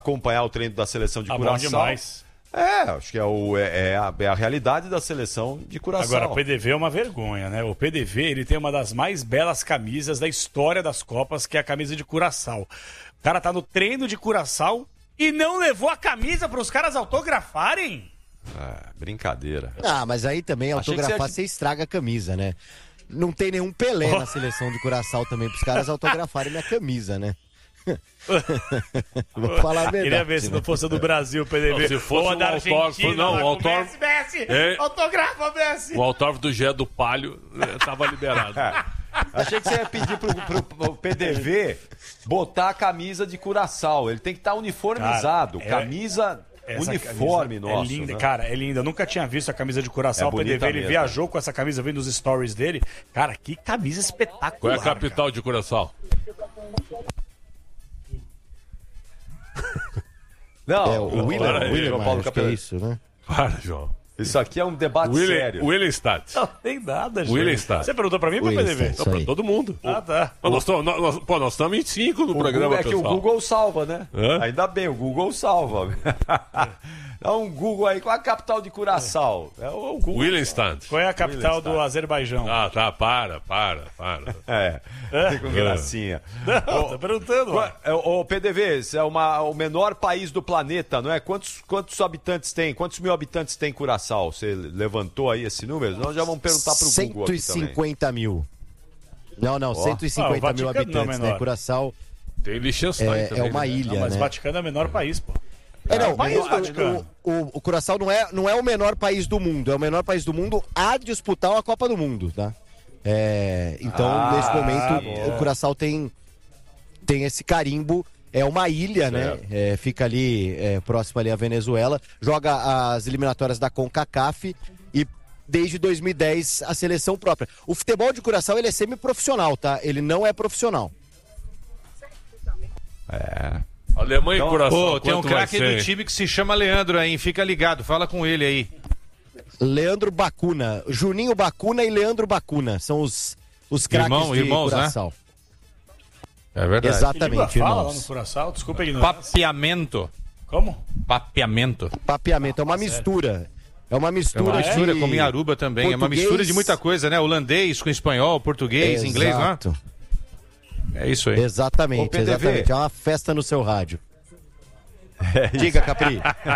acompanhar o treino da seleção de Curaçao. Bom demais. Acho que é a realidade da seleção de Curaçao. Agora, o PDV é uma vergonha, né? O PDV, ele tem uma das mais belas camisas da história das Copas, que é a camisa de Curaçao. O cara tá no treino de Curaçao e não levou a camisa para os caras autografarem? Brincadeira. Mas aí também, autografar, você estraga a camisa, né? Não tem nenhum Pelé na seleção de Curaçao também, pros caras autografarem minha camisa, né? Vou falar a verdade. Queria ver se não fosse do Brasil, PDV. Se fosse da Argentina, o autógrafo. Messi, autografa, Messi. O autógrafo do Gé do Palio tava liberado. Achei que você ia pedir pro PDV botar a camisa de Curaçao. Ele tem que estar uniformizado. Camisa uniforme, nossa. É linda, né? cara, é linda. Eu nunca tinha visto a camisa de Curaçao. O PDV, ele viajou com essa camisa, vendo os stories dele. Cara, que camisa espetacular. Qual é a capital de Curaçao? Não, o William Paulo, que é isso, né? Para, João. Isso aqui é um debate sério. Willenstadt. Não tem nada, gente. Willenstadt. Você perguntou pra mim ou pro PDV? Pra todo mundo. Tá. Nós estamos em 5 no programa, Google, pessoal. Que o Google salva, né? Ainda bem, o Google salva. Dá um Google aí. Qual é a capital de Curaçao? É o Google. Willenstadt. Qual é a capital do Azerbaijão? Tá, para. Tem com gracinha. Não, tá perguntando. O PDV, esse é o menor país do planeta, não é? Quantos habitantes tem? Quantos mil habitantes tem Curaçao? Você levantou aí esse número? Nós já vamos perguntar pro Google aqui também. 150 mil. Não, 150 mil habitantes, né? Curaçao tem Liechtenstein também. É uma ilha, mas né? Vaticano é o menor país, pô. O Curaçao não é o menor país do mundo, é o menor país do mundo a disputar a Copa do Mundo, tá? Então, nesse momento, o Curaçao tem esse carimbo, é uma ilha, certo, né? Fica ali, próximo ali à Venezuela, joga as eliminatórias da CONCACAF e desde 2010 a seleção própria. O futebol de Curaçao, ele é semiprofissional, tá? Ele não é profissional. Alemanha e Curaçao. Tem um craque do time que se chama Leandro aí, fica ligado, fala com ele aí. Leandro Bacuna, Juninho Bacuna e Leandro Bacuna, são os craques de Curaçao. Né? É verdade. Exatamente, fala lá no Curaçao, desculpa a ignorância. Papeamento. Como? Papeamento. É uma mistura. É uma mistura. Como em Aruba também. Português. É uma mistura de muita coisa, né? Holandês com espanhol, português, inglês, não é? É isso aí. Exatamente. É uma festa no seu rádio. Diga, Capri.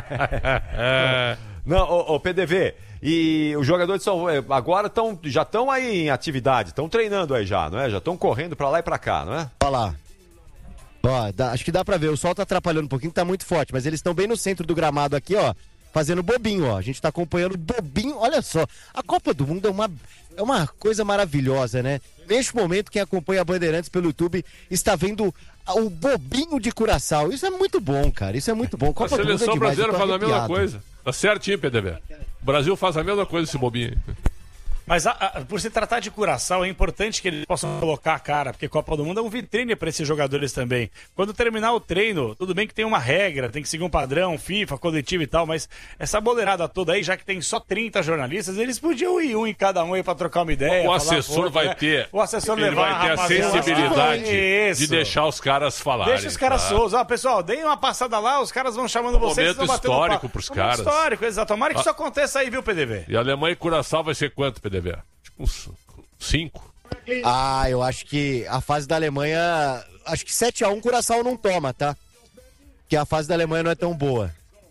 Não, PDV, e os jogadores agora já estão aí em atividade, estão treinando aí já, não é? Já estão correndo pra lá e pra cá, não é? Olha lá. Acho que dá pra ver, o sol tá atrapalhando um pouquinho, tá muito forte, mas eles estão bem no centro do gramado aqui, ó, fazendo bobinho, ó. A gente tá acompanhando bobinho, olha só. A Copa do Mundo é uma coisa maravilhosa, né? Neste momento, quem acompanha a Bandeirantes pelo YouTube está vendo o bobinho de Curaçao. Isso é muito bom, cara. Isso é muito bom. A seleção brasileira faz a mesma coisa. Tá certinho, PDV. O Brasil faz a mesma coisa esse bobinho. Mas por se tratar de Curaçao, é importante que eles possam colocar a cara, porque Copa do Mundo é um vitrine para esses jogadores também. Quando terminar o treino, tudo bem que tem uma regra, tem que seguir um padrão, FIFA, coletivo e tal, mas essa boleirada toda aí, já que tem só 30 jornalistas, eles podiam ir um em cada um aí para trocar uma ideia. O assessor vai ter. O assessor ele vai ter a sensibilidade de deixar os caras falarem. Deixa os caras soltos. Pessoal, deem uma passada lá, os caras vão chamando vocês. Momento histórico pros caras. Histórico, exato. Tomara que isso aconteça aí, viu, PDV? E Alemanha e Curaçao vai ser quanto, PDV? Tipo uns 5. Eu acho que a fase da Alemanha, acho que 7-1 Curaçao não toma, tá? Porque a fase da Alemanha não é tão boa.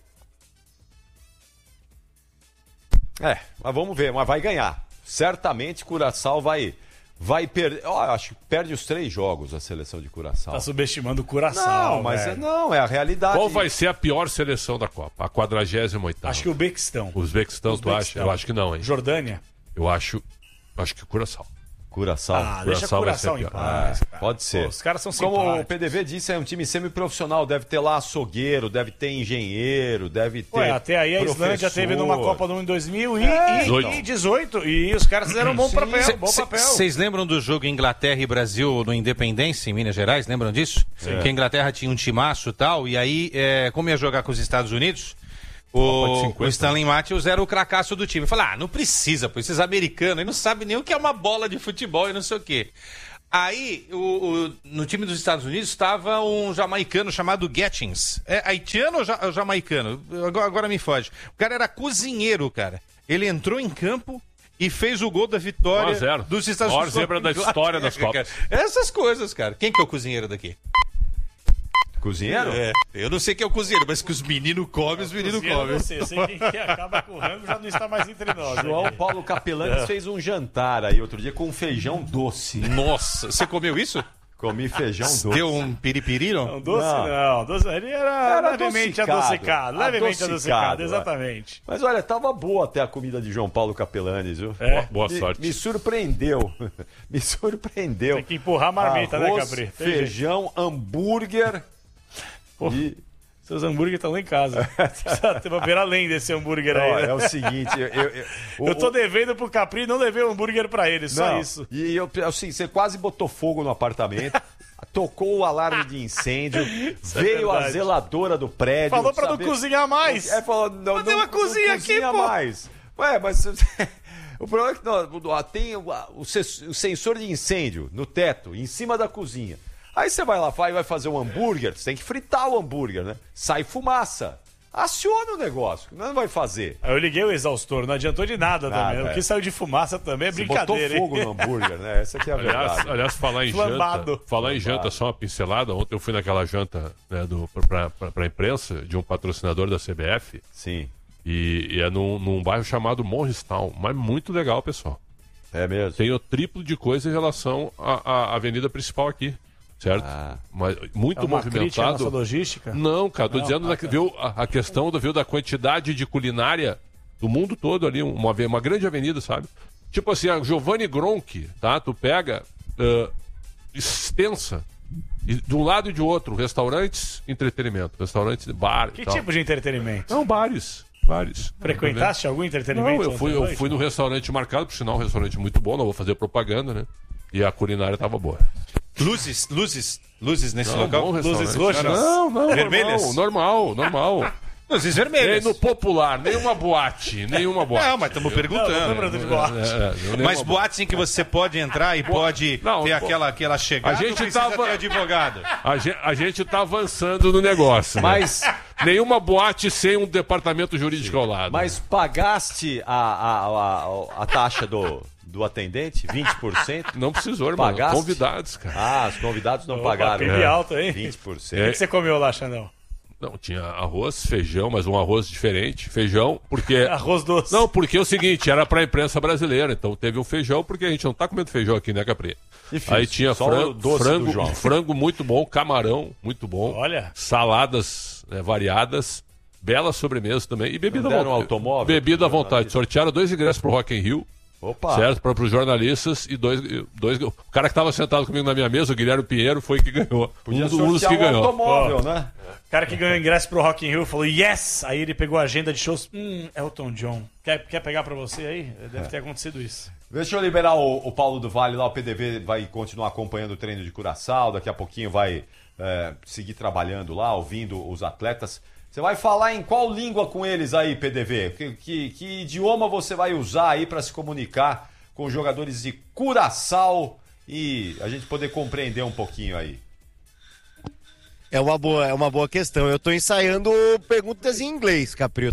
Mas vamos ver, mas vai ganhar. Certamente Curaçao vai perder. Acho que perde os 3 jogos a seleção de Curaçao. Tá subestimando o Curaçao. Não, mas é a realidade. Qual vai ser a pior seleção da Copa? A 48ª. Acho que o Uzbequistão. Uzbequistão, tu acha? Eu acho que não, hein? Jordânia? Eu acho que o Curaçao. Deixa Curaçao em paz. Pode ser. Os caras são simpáticos. Como o PDV disse, é um time semiprofissional. Deve ter lá açougueiro, deve ter engenheiro, deve ter. Até aí a Islândia teve numa Copa do Mundo em 2018 e os caras fizeram um bom papel. Vocês lembram do jogo Inglaterra e Brasil no Independência, em Minas Gerais? Lembram disso? Sim. Que a Inglaterra tinha um timaço e tal, e aí, como ia jogar com os Estados Unidos, o Stanley Matthews era o cracaço do time. Falei, não precisa, pô, esses americanos aí não sabem nem o que é uma bola de futebol e não sei o quê. Aí, no time dos Estados Unidos estava um jamaicano chamado Gettins. É haitiano ou jamaicano? Agora me foge. O cara era cozinheiro, cara. Ele entrou em campo e fez o gol da vitória dos Estados Unidos. Maior zebra da história das Copas. Essas coisas, cara. Quem que é o cozinheiro daqui? Cozinheiro? Eu não sei quem é o cozinheiro, mas que os meninos comem, os meninos comem. Eu sei quem que acaba com o rango já não está mais entre nós. João Paulo Capelanes fez um jantar aí outro dia com feijão doce. Nossa, você comeu isso? Comi feijão doce. Deu um piripiri, não? Não, doce não. Doce, ele era levemente adocicado. Levemente adocicado, exatamente. Mas olha, tava boa até a comida de João Paulo Capelanes, viu? Boa sorte. Me surpreendeu. Me surpreendeu. Tem que empurrar a marmita, arroz, né, Capri? Feijão, hambúrguer. E... Seus hambúrguer estão lá em casa. Tem uma beira além desse hambúrguer aí. Né? É o seguinte, eu tô devendo pro Capri e não levei o hambúrguer pra ele, só isso. E assim, você quase botou fogo no apartamento, tocou o alarme de incêndio, veio a zeladora do prédio. Falou pra não cozinhar mais. Falou, não, tem uma cozinha aqui, pô. mais. Ué, mas o problema é que tem o sensor de incêndio no teto, em cima da cozinha. Aí você vai lá e vai fazer um hambúrguer, você tem que fritar o hambúrguer, né? Sai fumaça. Aciona o negócio, não vai fazer. Aí eu liguei o exaustor, não adiantou de nada também. O que saiu de fumaça também é brincadeira. Você botou fogo no hambúrguer, né? Essa aqui é a verdade. Aliás, falar em janta, só uma pincelada. Ontem eu fui naquela janta, né, pra imprensa de um patrocinador da CBF. Sim. E é num bairro chamado Morristown, mas muito legal, pessoal. É mesmo? Tem o triplo de coisa em relação à avenida principal aqui. Certo? Mas muito movimentado. Nossa logística? Não, cara, tô dizendo viu, a questão da quantidade de culinária do mundo todo ali, uma grande avenida, sabe? Tipo assim, a Giovanni Gronchi, tá? Tu pega extensa, e de um lado e de outro, restaurantes, entretenimento, restaurantes, bar. Que tipo de entretenimento? Não, bares. Frequentaste algum entretenimento? Não, eu fui no restaurante marcado, por sinal, um restaurante muito bom, não vou fazer propaganda, né? E a culinária tava boa. Luzes nesse local? Luzes roxas? Não, vermelhas? Normal. Luzes vermelhas. Nem no popular, nenhuma boate. Não, mas estamos perguntando. Mas boates em que você pode entrar e pode ter aquela chegada, a gente ter advogado. A gente tá avançando no negócio, mas né? Nenhuma boate sem um departamento jurídico ao lado. Mas pagaste a taxa do atendente? 20%? Não precisou, irmão. Pagaste? Convidados, cara. Os convidados não pagaram. Né? Alto, hein? 20%. O que você comeu lá, Xandão? Não, tinha arroz, feijão, mas um arroz diferente. Feijão, porque... Arroz doce. Não, porque é o seguinte, era pra imprensa brasileira. Então teve um feijão, porque a gente não tá comendo feijão aqui, né, Capri? Difícil. Aí tinha frango muito bom, camarão muito bom. Olha. Saladas variadas. Bela sobremesa também. E bebida à vontade. Automóvel? Bebida à vontade. Sortearam 2 ingressos pro Rock in Rio. Opa. Certo? Para os jornalistas e dois. O cara que estava sentado comigo na minha mesa, o Guilherme Pinheiro, foi que ganhou. Podia um dos que ganhou. Automóvel, né? O cara que ganhou ingresso pro Rock in Rio falou yes! Aí ele pegou a agenda de shows. Elton John. Quer pegar para você aí? Deve ter acontecido isso. Deixa eu liberar o Paulo do Vale lá. O PDV vai continuar acompanhando o treino de Curaçao. Daqui a pouquinho vai seguir trabalhando lá, ouvindo os atletas. Você vai falar em qual língua com eles aí, PDV? Que idioma você vai usar aí para se comunicar com os jogadores de Curaçao e a gente poder compreender um pouquinho aí? É uma boa questão. Eu estou ensaiando perguntas em inglês, Capri.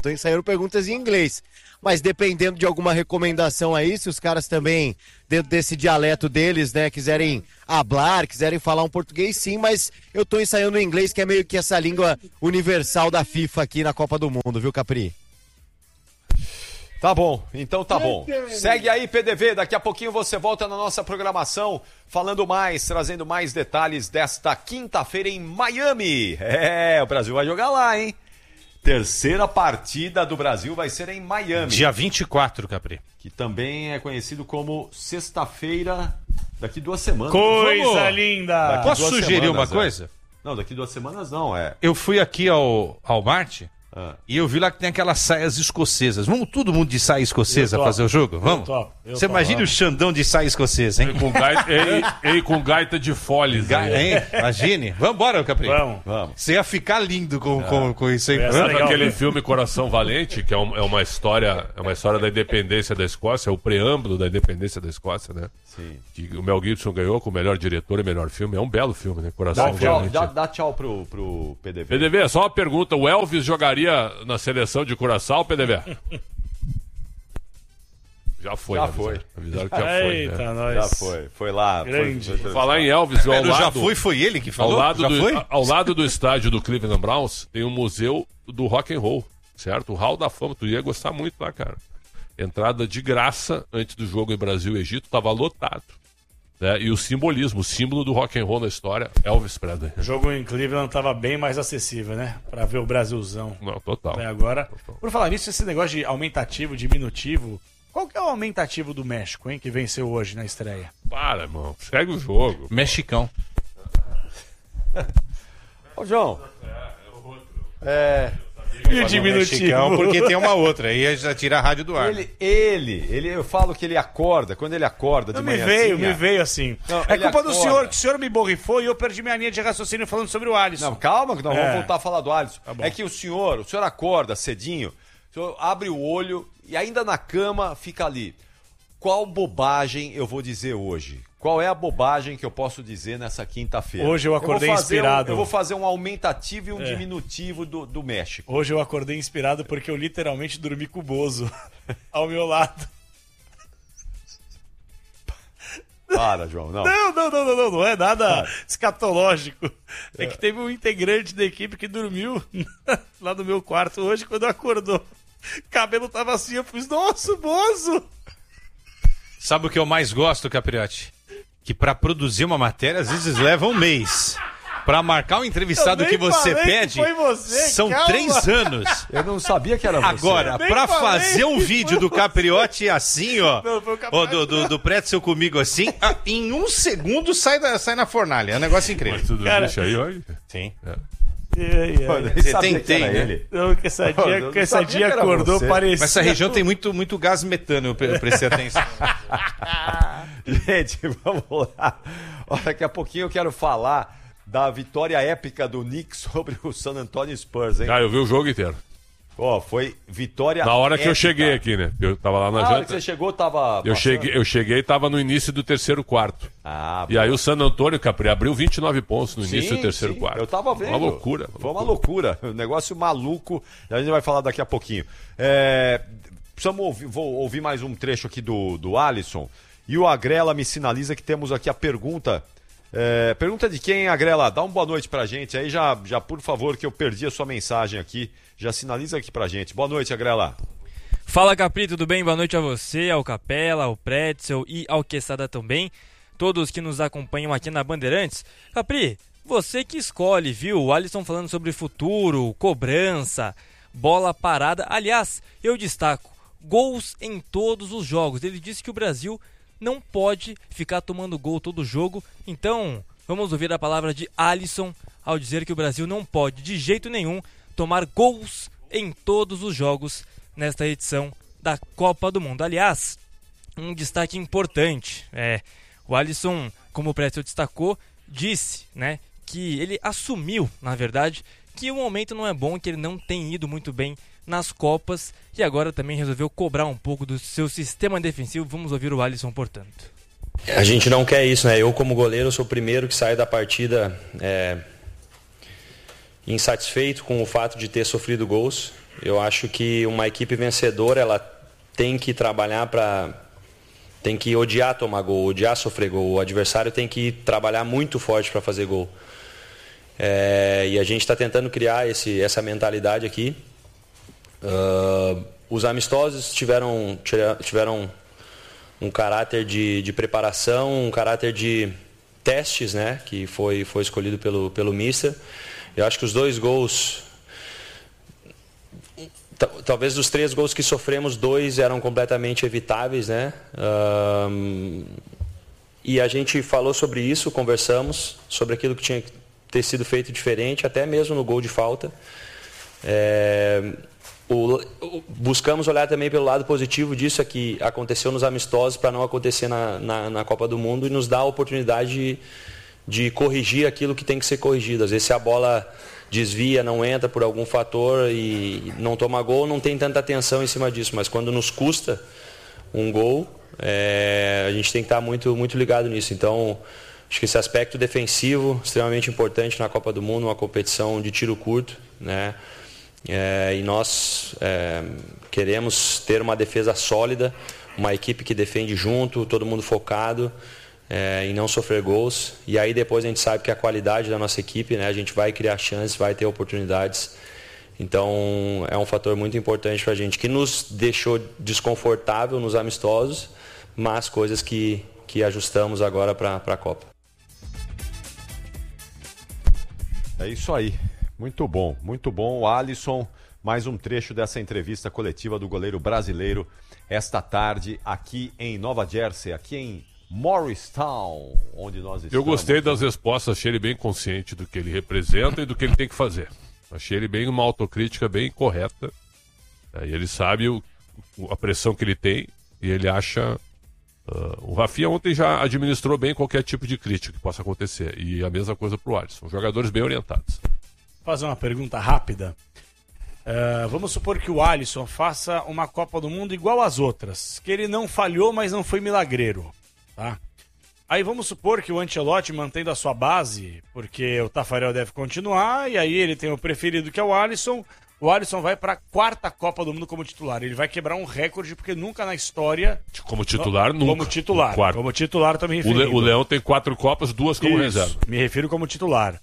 Mas dependendo de alguma recomendação aí, se os caras também, dentro desse dialeto deles, né, quiserem hablar, quiserem falar um português, sim, mas eu tô ensaiando o inglês, que é meio que essa língua universal da FIFA aqui na Copa do Mundo, viu, Capri? Tá bom, então tá bom. Segue aí, PDV, daqui a pouquinho você volta na nossa programação, falando mais, trazendo mais detalhes desta quinta-feira em Miami. O Brasil vai jogar lá, hein? Terceira partida do Brasil vai ser em Miami. Dia 24, Capri. Que também é conhecido como sexta-feira daqui 2 semanas. Coisa linda! Posso sugerir uma coisa? Não, daqui 2 semanas não, Eu fui aqui ao Marte E eu vi lá que tem aquelas saias escocesas. Vamos todo mundo de saia escocesa Eu topo. fazer o jogo? Vamos? Você imagina o Xandão de saia escocesa, hein? Com gaita de foles. Hein? Imagine. Vambora, Capri. Vamos. Você ia ficar lindo com isso aí. Essa Sabe legal, aquele né? filme Coração Valente, que é uma história da independência da Escócia, é o preâmbulo da independência da Escócia, né? Sim. Que o Mel Gibson ganhou com o melhor diretor e melhor filme. É um belo filme, né? Coração Valente. Dá tchau pro PDV. PDV, só uma pergunta. O Elvis jogaria na seleção de Curaçao, PDV? Já foi. Já né? foi. Avisaram que já foi. Eita, Né? nós. Já foi. Foi lá. Grande. Falar em Elvis, ao Eu já lado, fui, foi ele que ao falou? lado, Já foi? ao lado do estádio do Cleveland Browns tem um museu do rock and roll, certo? O Hall da Fama. Tu ia gostar muito lá, cara. Entrada de graça antes do jogo em Brasil e Egito, tava lotado. Né? E o simbolismo, o símbolo do rock and roll na história, Elvis Presley. O jogo em Cleveland estava bem mais acessível, né? Pra ver o Brasilzão. Não, total. Até agora. Por falar nisso, esse negócio de aumentativo, diminutivo. Qual que é o aumentativo do México, hein? Que venceu hoje na estreia? Para, irmão. Segue o jogo. Mexicão. Ô, João. E o diminutivo? Porque tem uma outra. Aí já tira a rádio do ar. Eu falo que ele acorda. Quando ele acorda de Não, me manhãzinha... veio assim. Não, É ele culpa do acorda. senhor, que o senhor me borrifou e eu perdi minha linha de raciocínio falando sobre o Alisson. Não, calma, que nós vamos É. voltar a falar do Alisson. Tá bom. É que o senhor acorda cedinho, o senhor abre o olho e ainda na cama fica ali. Qual bobagem eu vou dizer hoje? Qual é a bobagem que eu posso dizer nessa quinta-feira? Hoje eu acordei inspirado. Eu vou fazer um aumentativo e um diminutivo do México. Hoje eu acordei inspirado porque eu literalmente dormi com o Bozo ao meu lado. Para, João, não. Não é nada escatológico. É que teve um integrante da equipe que dormiu lá no meu quarto hoje quando acordou. O cabelo tava assim, eu fiz, nossa, Bozo! Sabe o que eu mais gosto, Capriotti? Que pra produzir uma matéria, às vezes leva um mês. Pra marcar um entrevistado Eu que nem você falei que pede, foi você, são calma. 3 anos. Eu não sabia que era você. Agora, nem pra falei fazer um que vídeo do Capriotti assim, ó, Não, foi o ó, Capriotti, do Pretzel comigo assim, em 1 segundo sai na fornalha. É um negócio incrível. Tudo Cara, deixa aí, olha. Sim. Eu nem Você sabia que era tem, né? ele. Não, que essa Eu não dia sabia que era acordou, você. parecia... Mas essa região tem muito gás metano, eu prestei atenção. Gente, vamos lá. Ó, daqui a pouquinho eu quero falar da vitória épica do Knicks sobre o San Antonio Spurs, hein? Cara, eu vi o jogo inteiro. Ó, foi vitória Na hora que eu épica. cheguei aqui, né? Eu tava lá na Na hora janta. que você chegou, tava Eu passando? cheguei e tava no início do terceiro quarto. Ah, E aí o San Antônio, Capri, abriu 29 pontos no início do terceiro sim, quarto. Eu tava vendo. Uma loucura. Foi uma loucura. Um negócio maluco. A gente vai falar daqui a pouquinho. Precisamos vou ouvir mais um trecho aqui do Alisson. E o Agrela me sinaliza que temos aqui a pergunta. Pergunta de quem, Agrela? Dá uma boa noite pra gente. Aí já, por favor, que eu perdi a sua mensagem aqui. Já sinaliza aqui pra gente. Boa noite, Agrela. Fala, Capri, tudo bem? Boa noite a você, ao Capela, ao Pretzel e ao Quesada também. Todos que nos acompanham aqui na Bandeirantes. Capri, você que escolhe, viu? O Alisson falando sobre futuro, cobrança, bola parada. Aliás, eu destaco, gols em todos os jogos. Ele disse que o Brasil não pode ficar tomando gol todo jogo. Então, vamos ouvir a palavra de Alisson ao dizer que o Brasil não pode, de jeito nenhum, tomar gols em todos os jogos nesta edição da Copa do Mundo. Aliás, um destaque importante. O Alisson, como o Pretzel destacou, disse, né, que ele assumiu, na verdade, que o momento não é bom, que ele não tem ido muito bem nas Copas e agora também resolveu cobrar um pouco do seu sistema defensivo. Vamos ouvir o Alisson, portanto. A gente não quer isso, né? Eu, como goleiro, sou o primeiro que sai da partida insatisfeito com o fato de ter sofrido gols. Eu acho que uma equipe vencedora, ela tem que trabalhar tem que odiar tomar gol, odiar sofrer gol. O adversário tem que trabalhar muito forte para fazer gol. E a gente está tentando criar essa mentalidade aqui. Os amistosos tiveram um caráter de preparação, um caráter de testes, né, que foi escolhido pelo Mister. Eu acho que os 2 gols, talvez dos 3 gols que sofremos, 2 eram completamente evitáveis, né? E a gente falou sobre isso, conversamos sobre aquilo que tinha que ter sido feito diferente, até mesmo no gol de falta. Buscamos olhar também pelo lado positivo disso, é que aconteceu nos amistosos para não acontecer na Copa do Mundo e nos dá a oportunidade de corrigir aquilo que tem que ser corrigido. Às vezes, se a bola desvia, não entra por algum fator e não toma gol, não tem tanta atenção em cima disso, mas quando nos custa um gol, a gente tem que estar muito, muito ligado nisso. Então, acho que esse aspecto defensivo extremamente importante na Copa do Mundo, uma competição de tiro curto, né? E nós queremos ter uma defesa sólida, uma equipe que defende junto, todo mundo focado em não sofrer gols. E aí depois a gente sabe que a qualidade da nossa equipe, né, a gente vai criar chances, vai ter oportunidades. Então é um fator muito importante para a gente, que nos deixou desconfortável nos amistosos, mas coisas que ajustamos agora para a Copa. É isso aí. Muito bom, o Alisson. Mais um trecho dessa entrevista coletiva do goleiro brasileiro esta tarde aqui em Nova Jersey, aqui em Morristown, onde nós estamos. Eu gostei das respostas, achei ele bem consciente do que ele representa e do que ele tem que fazer. Achei ele bem uma autocrítica bem correta. E ele sabe a pressão que ele tem e ele acha... o Rafinha ontem já administrou bem qualquer tipo de crítica que possa acontecer. E a mesma coisa para o Alisson. Jogadores bem orientados. Fazer uma pergunta rápida. Vamos supor que o Alisson faça uma Copa do Mundo igual às outras, que ele não falhou, mas não foi milagreiro, tá? Aí vamos supor que o Ancelotti, mantendo a sua base, porque o Tafarel deve continuar, e aí ele tem o preferido que é o Alisson vai para a 4ª Copa do Mundo como titular. Ele vai quebrar um recorde, porque nunca na história... Como titular, nunca. Como titular. Como titular, tô me referindo. O Leão tem 4 Copas, 2 como reserva. Me refiro como titular.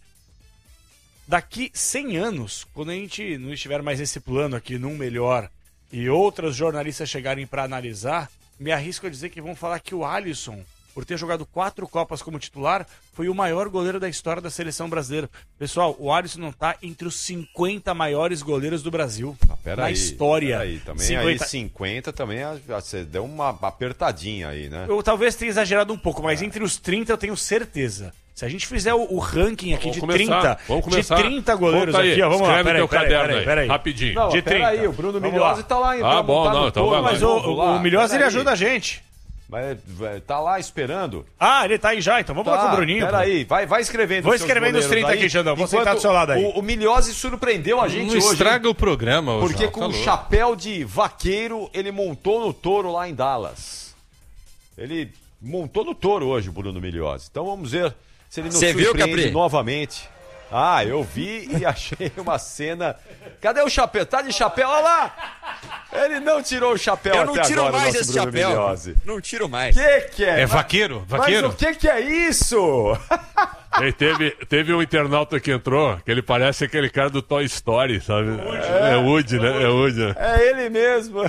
Daqui 100 anos, quando a gente não estiver mais nesse plano aqui, num melhor, e outros jornalistas chegarem para analisar, me arrisco a dizer que vão falar que o Alisson, por ter jogado 4 Copas como titular, foi o maior goleiro da história da seleção brasileira. Pessoal, o Alisson não está entre os 50 maiores goleiros do Brasil. Na história. Peraí, também 50... aí 50 também você deu uma apertadinha aí, né? Eu talvez tenha exagerado um pouco, mas entre os 30 eu tenho certeza. Se a gente fizer o ranking aqui de 30 goleiros aqui, ó, vamos lá, peraí. Rapidinho. Não, de 30. Peraí, o Bruno Milhose tá lá. Então mas o Milhose, ele ajuda a gente. Mas tá lá esperando. Ele tá aí já, então vamos lá com o Bruninho. Peraí, vai escrevendo. Vou escrevendo os 30 aqui, Xandão. Vou sentar do seu lado aí. O Milhose surpreendeu a gente hoje. Não estraga o programa hoje. Porque com um chapéu de vaqueiro, ele montou no touro lá em Dallas. Ele montou no touro hoje, o Bruno Milhose. Então vamos ver se ele nos surpreende novamente. Eu vi e achei uma cena... Cadê o chapéu? Tá de chapéu? Olha lá! Ele não tirou o chapéu até agora. Eu não tiro mais esse chapéu. Milhose. Não tiro mais. Que é? É vaqueiro? Mas o que é isso? Teve um internauta que entrou, que ele parece aquele cara do Toy Story, sabe? É Woody, né? É Woody. É ele mesmo.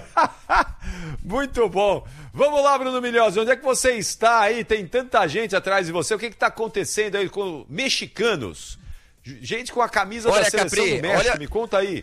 Muito bom. Vamos lá, Bruno Milhose, onde é que você está aí? Tem tanta gente atrás de você. O que está acontecendo aí com mexicanos? Gente com a camisa da seleção do México, me conta aí.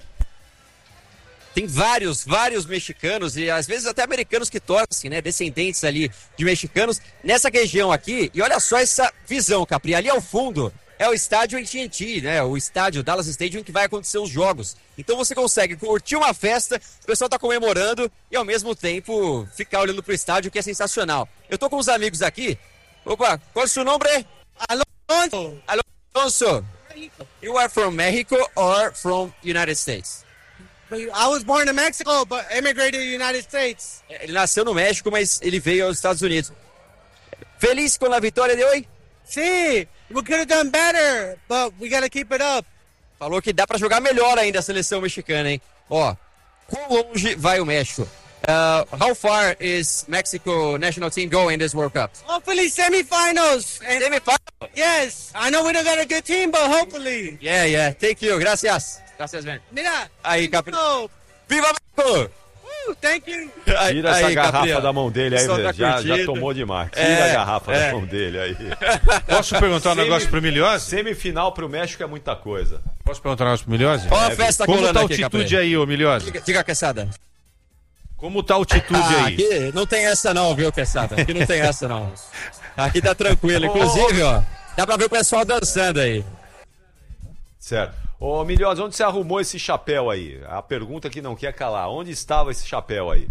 Tem vários mexicanos e às vezes até americanos que torcem, né? Descendentes ali de mexicanos nessa região aqui. E olha só essa visão, Capri. Ali ao fundo é o estádio AT&T, né? O estádio Dallas Stadium, que vai acontecer os jogos. Então você consegue curtir uma festa, o pessoal tá comemorando e ao mesmo tempo ficar olhando pro estádio, que é sensacional. Eu tô com uns amigos aqui. Opa, qual é o seu nome? Alonso. Alonso. You are from Mexico or from United States? I was born in Mexico, but immigrated to the United States. Ele nasceu no México, mas ele veio aos Estados Unidos. Feliz com a vitória de hoje? Sim, we could have done better, but we gotta keep it up. Falou que dá pra jogar melhor ainda a seleção mexicana, hein? Ó, quão longe vai o México? How far is Mexico national team going in this World Cup? Hopefully semifinals. Semifinals? Yes, I know we don't got a good team, but hopefully. Yeah. Thank you. Gracias, man. Mira. Aí, Capri. Viva México! Thank you. Tira essa garrafa da mão dele aí, já tomou demais. Tira a garrafa da mão dele aí. Posso perguntar um negócio pro Milhose? Semifinal pro México é muita coisa. Posso perguntar um negócio pro Milhose? Qual a festa como tá a aqui, altitude Capri? aí, ô Milhose? Diga, Quesada. Como tá a altitude aí? Aqui não tem essa não, viu, Quesada? Aqui não tem essa não. Aqui tá tranquilo. Inclusive, ó, dá pra ver o pessoal dançando aí. Certo. Ô, Milhões, onde você arrumou esse chapéu aí? A pergunta que não quer calar. Onde estava esse chapéu aí?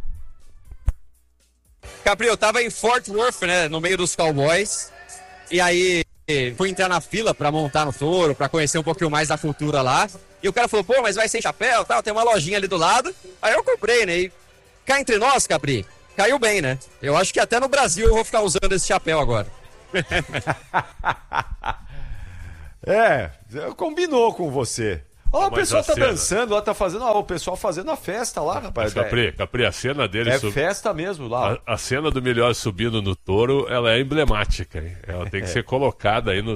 Capri, eu tava em Fort Worth, né, no meio dos Cowboys, e aí fui entrar na fila pra montar no touro, pra conhecer um pouquinho mais da cultura lá, e o cara falou, pô, mas vai sem chapéu, tal, tem uma lojinha ali do lado, aí eu comprei, né, e cá entre nós, Capri, caiu bem, né, eu acho que até no Brasil eu vou ficar usando esse chapéu agora. Combinou com você. Ó, o Mas pessoal a tá cena- dançando lá, tá fazendo. Ó, o pessoal fazendo a festa lá, rapaz. Capri, a cena dele... É festa mesmo lá. A cena do Milhões subindo no touro, ela é emblemática, hein? Ela tem que ser colocada aí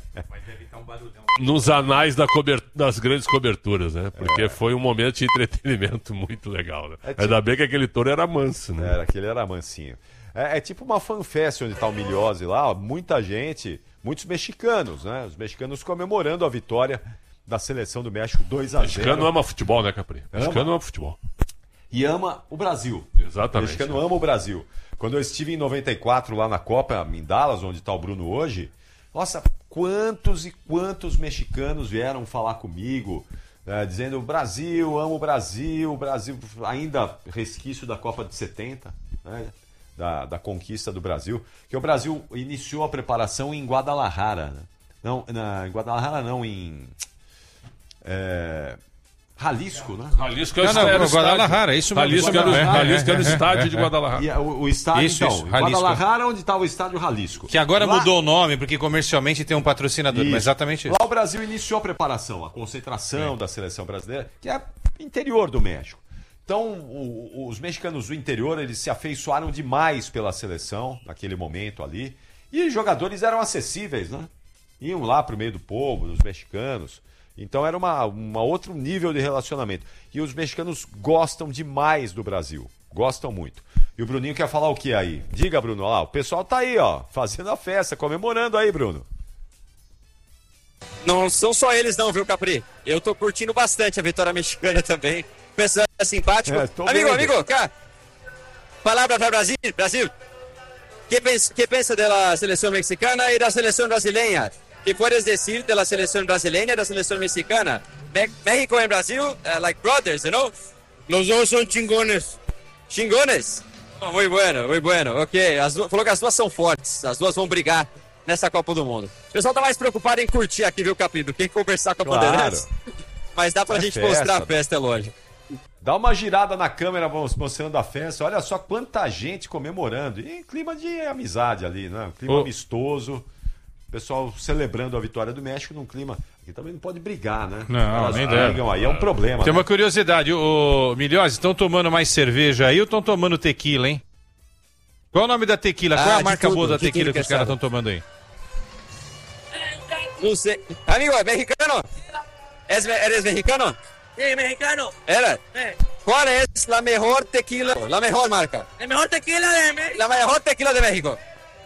nos anais das grandes coberturas, né? Porque foi um momento de entretenimento muito legal, né? Ainda bem que aquele touro era manso, né? Aquele era mansinho. É tipo uma fanfest onde tá o Milhose lá, ó, muita gente, muitos mexicanos, né? Os mexicanos comemorando a vitória da seleção do México 2-0. O mexicano ama futebol, né, Capri? O mexicano ama futebol. E ama o Brasil. Exatamente. O mexicano ama o Brasil. Quando eu estive em 94 lá na Copa, em Dallas, onde está o Bruno hoje, nossa, quantos e quantos mexicanos vieram falar comigo, dizendo Brasil, amo o Brasil, ainda resquício da Copa de 70, né, da conquista do Brasil, que o Brasil iniciou a preparação em Guadalajara. Né? Não, em Guadalajara não, em... Jalisco, né? Jalisco era o Guadalajara, isso mesmo. Jalisco era o estádio de Guadalajara. E o estádio, Isso, então, Jalisco. Guadalajara, onde estava o estádio Jalisco. Que agora Lá- mudou o nome, porque comercialmente tem um patrocinador, Isso. mas exatamente isso. Lá o Brasil iniciou a preparação, a concentração da seleção brasileira, que é interior do México. Então, os mexicanos do interior, eles se afeiçoaram demais pela seleção, naquele momento ali, e os jogadores eram acessíveis, né? Iam lá pro meio do povo, dos mexicanos. Então era uma outro nível de relacionamento. E os mexicanos gostam demais do Brasil. Gostam muito. E o Bruninho quer falar o que aí? Diga, Bruno. Ó, o pessoal tá aí, ó, fazendo a festa, comemorando aí, Bruno. Não são só eles não, viu, Capri? Eu tô curtindo bastante a vitória mexicana também. O pessoal é simpático. tô Amigo, vendo. amigo, cá. Palavra para Brasil. Brasil. ¿Qué piensa de la selección mexicana y de la selección brasileña? ¿Qué puedes decir de la selección brasileña y de la selección mexicana? México y Brasil, like brothers, you know? Los dos son chingones. Chingones? Oh, muy bueno. Ok, falou que as duas são fortes, as duas vão brigar nessa Copa do Mundo. O pessoal tá mais preocupado em curtir aqui, viu, Capri, do que conversar com a Claro. Bandeirantes. Mas dá pra gente festa. mostrar a festa, é lógico. Dá uma girada na câmera mostrando a festa. Olha só quanta gente comemorando. E em clima de amizade ali, né? Um clima amistoso. O pessoal celebrando a vitória do México num clima... Aqui também não pode brigar, né? Não, Elas nem deve. brigam aí, é um problema. Tem né? uma curiosidade, o Milhões, estão tomando mais cerveja aí ou estão tomando tequila, hein? Qual é o nome da tequila? Qual é a de marca tudo, boa da de tudo tequila que que os caras sabe. estão tomando aí? Não sei. Amigo, é mexicano? ¿Eres mexicano? Sí, mexicano. Era. Eh, ¿Cuál es la mejor tequila, la mejor marca? el mejor tequila de México. La mejor tequila de México.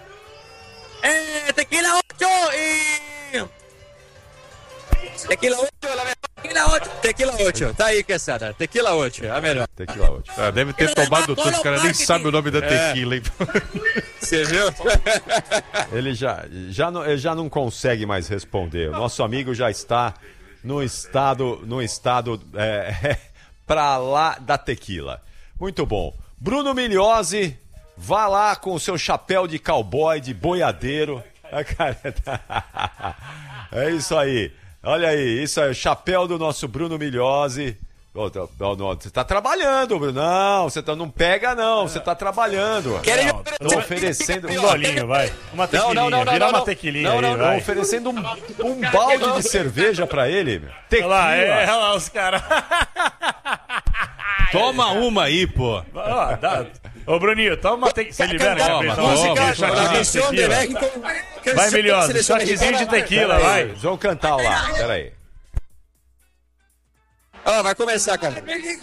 Tequila 8 y... Tequila 8, la mejor. Tequila 8. Tequila 8. Tá aí, Quesada. Tequila 8, a melhor. Tequila 8. Ah, deve ter tomado tudo, os caras nem sabem o nome da tequila, hein? Você viu? Ele já não consegue mais responder. O nosso amigo já está no estado pra lá da tequila. Muito bom. Bruno Milhose, vá lá com o seu chapéu de cowboy, de boiadeiro. É isso aí. Olha aí, isso aí, o chapéu do nosso Bruno Milhose. Você tá trabalhando, Bruno. Não, não pega não, você tá trabalhando. Querem me Tô oferecendo Um golinho, vai. Uma tequilinha, vira uma tequilinha aí, Tô vai. oferecendo um balde de cerveja pra ele, meu. Olha Tequila. lá, olha lá os caras. Toma uma aí, pô. Ó, ô, Bruninho, toma uma tequila. Você libera, Toma, Gabriel? toma, Música, toma. shotzinho de Selección de tequila. México. Vai, Milhose, shotzinho de tequila, vai. Eles vão cantar lá, peraí. Ó, vai começar, cara. México,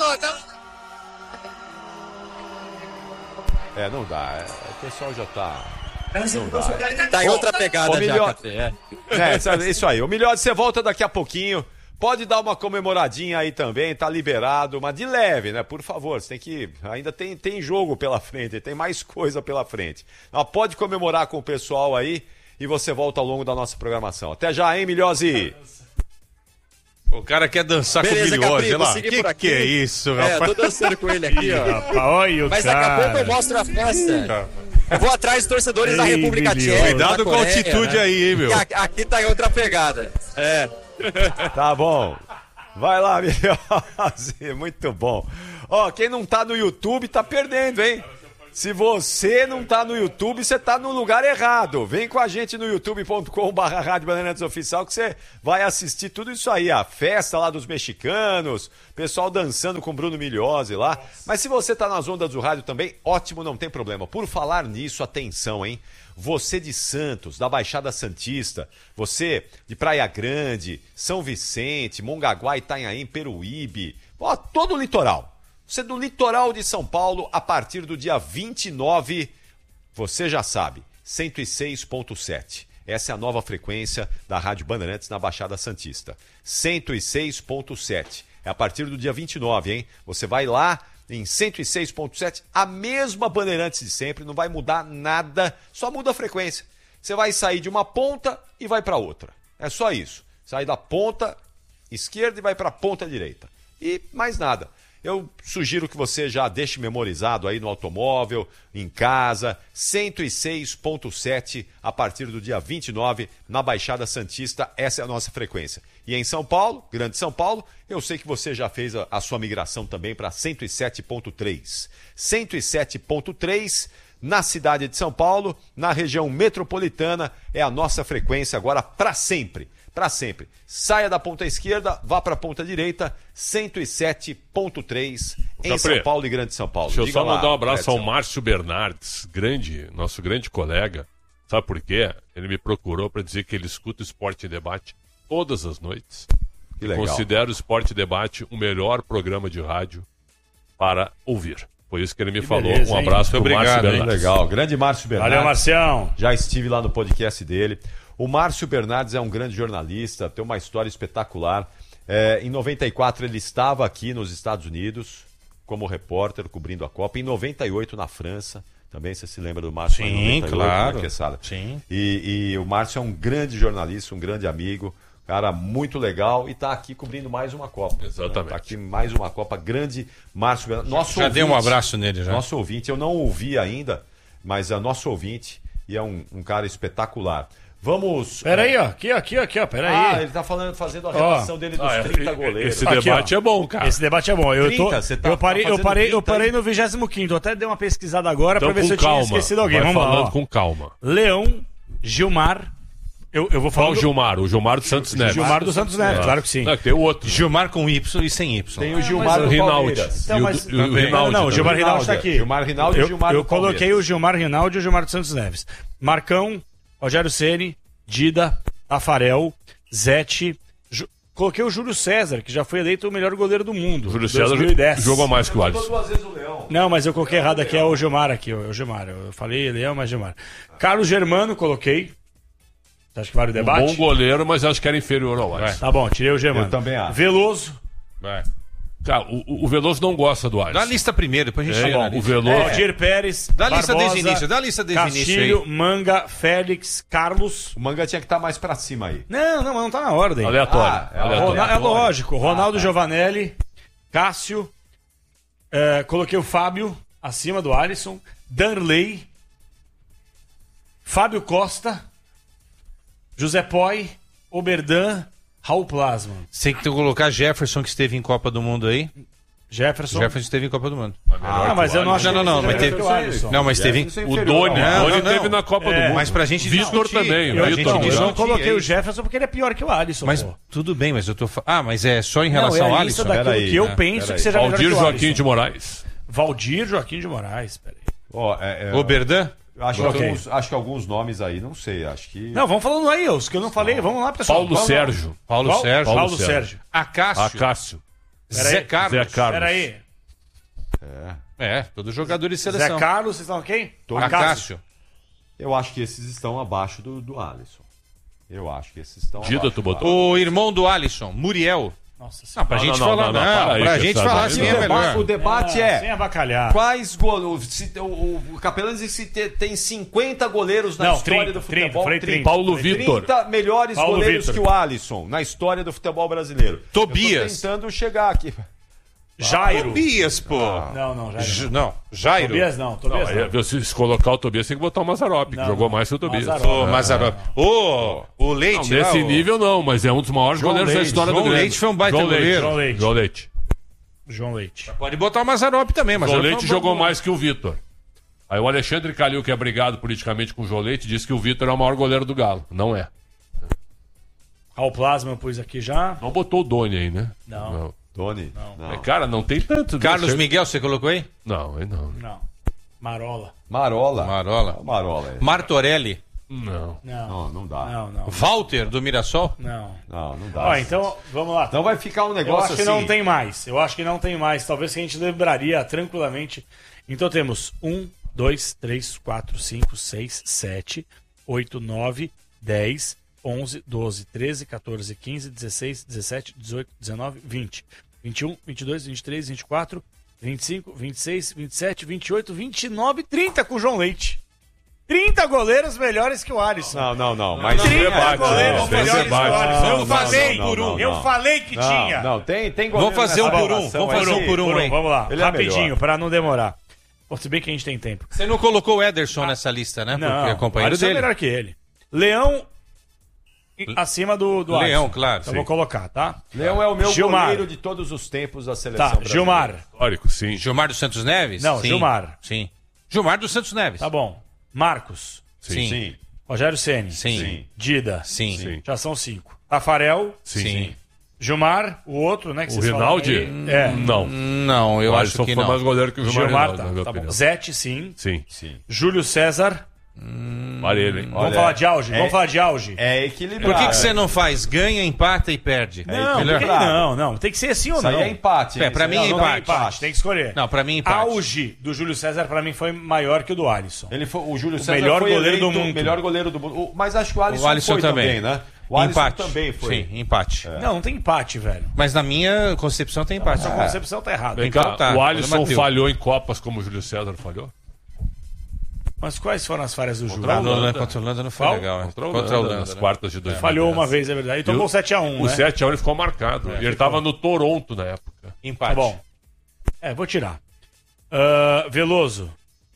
Não dá, o pessoal já tá... Tá em outra pegada Ô, já, Milhose. Capri. Isso aí. O Milhose, você volta daqui a pouquinho. Pode dar uma comemoradinha aí também, tá liberado, mas de leve, né? Por favor, você tem que... Ainda tem jogo pela frente, tem mais coisa pela frente. Mas pode comemorar com o pessoal aí e você volta ao longo da nossa programação. Até já, hein, Milhose? O cara quer dançar Beleza, com o Billy Capri, olha vou lá. seguir por aqui. Que é isso, É, rapaz? tô dançando com ele aqui, ó. Rapaz, olha o Mas daqui a cara. pouco eu mostro a festa. Eu vou atrás dos torcedores da Ei, República Billy, Tcheca. Cuidado da com a Coreia, altitude né? aí, hein, meu? E aqui tá em outra pegada. É. Tá bom. Vai lá, Miosi. Muito bom. Ó, quem não tá no YouTube tá perdendo, hein? Se você não tá no YouTube, você tá no lugar errado. Vem com a gente no youtube.com/Rádio Bandeirantes Oficial que você vai assistir tudo isso aí. A festa lá dos mexicanos, pessoal dançando com Bruno Migliozzi lá. Mas se você tá nas ondas do rádio também, ótimo, não tem problema. Por falar nisso, atenção, hein? Você de Santos, da Baixada Santista, você de Praia Grande, São Vicente, Mongaguá, Itanhaém, Peruíbe, ó, todo o litoral. Você do litoral de São Paulo, a partir do dia 29, você já sabe, 106.7. Essa é a nova frequência da Rádio Bandeirantes na Baixada Santista. 106.7. É a partir do dia 29, hein? Você vai lá em 106.7, a mesma Bandeirantes de sempre, não vai mudar nada, só muda a frequência. Você vai sair de uma ponta e vai para outra. É só isso. Sai da ponta esquerda e vai para a ponta direita. E mais nada. Eu sugiro que você já deixe memorizado aí no automóvel, em casa, 106.7 a partir do dia 29 na Baixada Santista, essa é a nossa frequência. E em São Paulo, Grande São Paulo, eu sei que você já fez a sua migração também para 107.3. 107.3 na cidade de São Paulo, na região metropolitana, é a nossa frequência agora para sempre. Para sempre. Saia da ponta esquerda, vá para a ponta direita, 107.3 em Capri, São Paulo e Grande São Paulo. Deixa eu Diga só lá, mandar um abraço ao Edson. Márcio Bernardes, nosso grande colega. Sabe por quê? Ele me procurou para dizer que ele escuta o Esporte em Debate todas as noites. Que legal. Considera o Esporte em Debate o melhor programa de rádio para ouvir. Foi isso que ele me falou. beleza, Um hein? abraço para o Muito Márcio obrigado, hein? Bernardes. Legal, grande Márcio Bernardes. Valeu, Marcião. Já estive lá no podcast dele. O Márcio Bernardes é um grande jornalista, tem uma história espetacular. Em 94 ele estava aqui nos Estados Unidos como repórter cobrindo a Copa. Em 98 na França. Também você se lembra do Márcio? Sim, em 98, claro. né, Quesada? Sim. E o Márcio é um grande jornalista, um grande amigo. Cara muito legal e está aqui cobrindo mais uma Copa. Exatamente. Está aqui mais uma Copa. Grande Márcio Bernardes. Nosso Já dei um ouvinte. abraço nele já. Nosso ouvinte, eu não ouvi ainda, mas é nosso ouvinte e é um cara espetacular. Vamos. Peraí, ó. Aqui, ó. Peraí. Ele tá fazendo a relação dele dos 30 goleiros. Esse Aqui, debate ó. é bom, cara. Esse debate é bom. 30, você tá eu parei fazendo 30 no 25º. Até dei uma pesquisada agora Então, pra ver se com eu tinha calma. esquecido alguém. Vai Vamos lá. falando Ó. com calma. Leão, Gilmar. Eu vou falar. Qual o Gilmar? O Gilmar do Santos Neves. Gilmar do Santos Neves, claro que sim. Não, tem o outro. Gilmar com Y e sem Y. Tem o Gilmar o do Rinaldi. Palmeiras. Então, E o- mas- e o Rinaldi Não, o também. Gilmar Rinaldi tá aqui. Gilmar Rinaldi e o Gilmar Eu do coloquei Palmeiras. o Gilmar Rinaldi e o Gilmar do Santos Neves. Marcão, Rogério Ceni, Dida, Tafarel, Zete. Coloquei o Júlio César, que já foi eleito o melhor goleiro do mundo. O Júlio César 2010. jogou mais que o Alisson. Duas vezes o Leão. Não, mas eu coloquei errado aqui, é o Gilmar aqui, o Gilmar. Eu falei Leão, mas Gilmar. Carlos Germano, coloquei. Você acha que vale o debate? Bom goleiro, mas acho que era inferior ao Alisson. Tá bom, tirei o Germano. Eu também acho. Veloso. Vai. Cara, o Veloso não gosta do Alisson. Dá a lista primeiro, depois a gente É, chega na o lista. Veloso. Valdir Pérez. Dá a lista Barbosa, desde o início, dá a lista desde o início Castilho, aí. Manga, Félix, Carlos. O Manga tinha que estar mais pra cima aí. Não, mas não tá na ordem. Aleatório. é aleatório. É lógico. Ronaldo Giovanelli, Cássio. Coloquei o Fábio acima do Alisson. Danley. Fábio Costa. José Poi. Oberdan. Raul Plasma. Você tem que colocar Jefferson, que esteve em Copa do Mundo aí. Jefferson. Jefferson esteve em Copa do Mundo. Mas eu não acho Não, que não, ele mas seja teve- melhor que o Alisson. Não, mas teve. Jefferson é O inferior Doni, ao Alisson. Doni não. teve na Copa do Mundo. Mas pra gente Vitor discutir, também. pra o gente Vitor. Eu não discutir coloquei o isso. Jefferson porque ele é pior que o Alisson. Mas pô. tudo bem, mas eu tô. Mas é só em Não, relação é ao a lista Alisson. daquilo Peraí, que eu né? penso Peraí. que seja melhor Valdir que o Joaquim Alisson. de Moraes. Valdir Joaquim de Moraes. Peraí. Ó, Oberdan? acho, Ok. acho que alguns nomes aí, não sei, acho que... Não, vamos falando aí, os que eu não falei. Vamos lá, pessoal. Paulo Vamos lá. Sérgio. Paulo Qual? Sérgio. Paulo Sérgio. Acácio. Acácio. Zé Carlos. Zé Carlos. Peraí. É, todos jogadores de Zé seleção. Carlos, vocês estão ok? Acácio. Eu acho que esses estão abaixo do Alisson. Eu acho que esses estão Dida, abaixo tu do botou? O irmão do Alisson, Muriel. Nossa Não, senhora. pra gente não, falar, não, para aí, pra gente Cristiano. falar assim é melhor. O debate Sem é avacalhar. quais goleiros. O Capelães diz que tem 50 goleiros na Não, história 30, do futebol. 30. Paulo Vitor. 30 melhores Paulo goleiros Vitor. que o Alisson na história do futebol brasileiro. Tobias. Eu tô tentando chegar aqui. Jairo. Tobias, pô. Não, Jairo. Não, Jairo. Tobias não. Tobias não. Aí, se colocar o Tobias, tem que botar o Mazzaropi, que Não, jogou não. mais que o Tobias. Mazzaropi. Ô, Mazzaropi. Ô, o Leite. Não, lá, nesse o- nível não, mas é um dos maiores João goleiros da Leite. história João do Grêmio. Leite foi um baita João Leite. goleiro. João Leite. João Leite. João Leite. Pode botar o Mazzaropi também, mas João eu Leite não- jogou mais que o Vitor. Aí o Alexandre Calil, que é brigado politicamente com o João Leite, disse que o Vitor é o maior goleiro do Galo. Não é. Raul Plasma eu pus aqui já. Não botou o Doni aí, né? Não. Tony. Não. É, cara, não tem tanto. Carlos Você- Miguel, você colocou aí? Não, aí não. Não. Marola. Marola. Marola. Marola. É. Martorelli. Não. Não dá. Não. Walter, do Mirassol? Não. Não dá. Ó, então, vamos lá. Então vai ficar um Eu negócio acho que assim. não tem mais. Eu acho que não tem mais. Talvez que a gente lembraria tranquilamente. Então temos 1, 2, 3, 4, 5, 6, 7, 8, 9, 10, 11, 12, 13, 14, 15, 16, 17, 18, 19, 20, 21, 22, 23, 24, 25, 26, 27, 28, 29, 30 com o João Leite. 30 goleiros melhores que o Alisson. Não. Mas 30 goleiros tem melhores que o debate. Alisson. Não, Eu falei, não. Eu falei que tinha. Não, tem goleiro Vamos fazer nessa um por um. relação Vamos fazer aí. um por um, hein? Vamos lá, Ele é rapidinho, melhor. para não demorar. Bom, se bem que a gente tem tempo. Você não colocou o Ederson nessa lista, né? Porque é Não, companheiro Alisson é dele. melhor que ele. Leão acima do Leão, Alisson. claro. Então Sim. vou colocar, tá? Leão é o meu Gilmar. goleiro de todos os tempos da seleção Tá, brasileira. Gilmar. Histórico, sim. Gilmar dos Santos Neves? Não, Sim. Gilmar. Sim. Gilmar dos Santos Neves. Tá bom. Marcos. Sim. Sim. Rogério Ceni. Sim. Dida. Sim. Sim. Já são 5. Tafarel. Sim. Gilmar, o outro, né? Que O vocês falaram Rinaldi? aí. É. Não. Não, eu o acho Alisson que foi não. mais goleiro que o Gilmar, Gilmar, Rinaldi, na minha tá bom. opinião. Zete, sim. Sim. Júlio César. Parelho, hein? Vamos falar de auge. Vamos falar de auge. É equilibrado. Por que você não faz ganha, empata e perde? Não, melhor. por que não. Tem que ser assim ou Isso não. aí é empate. É, pra Isso mim aí é não empate. Tem que escolher. Não, pra mim empate. Auge do Júlio César, pra mim, foi maior que o do Alisson. Ele foi, o Júlio O César melhor foi goleiro eleito do mundo. o melhor goleiro do mundo. Mas acho que o Alisson, O Alisson foi também. né? O Alisson Empate. também foi. Sim, empate. Não tem empate, velho. Mas na minha concepção tem empate. Sua concepção tá errada. Vem Então cá, tá, o Alisson problema teu. falhou em Copas como o Júlio César falhou? Mas quais foram as falhas do Júlio? Contra a Holanda não foi Qual? legal, né? Contra a Holanda, nas quartas de 2010. Falhou uma vez, é verdade. E tomou 7x1, O né? 7x1 ele ficou marcado. e ele tava no Toronto na época. Empate. Tá bom. Vou tirar. Veloso.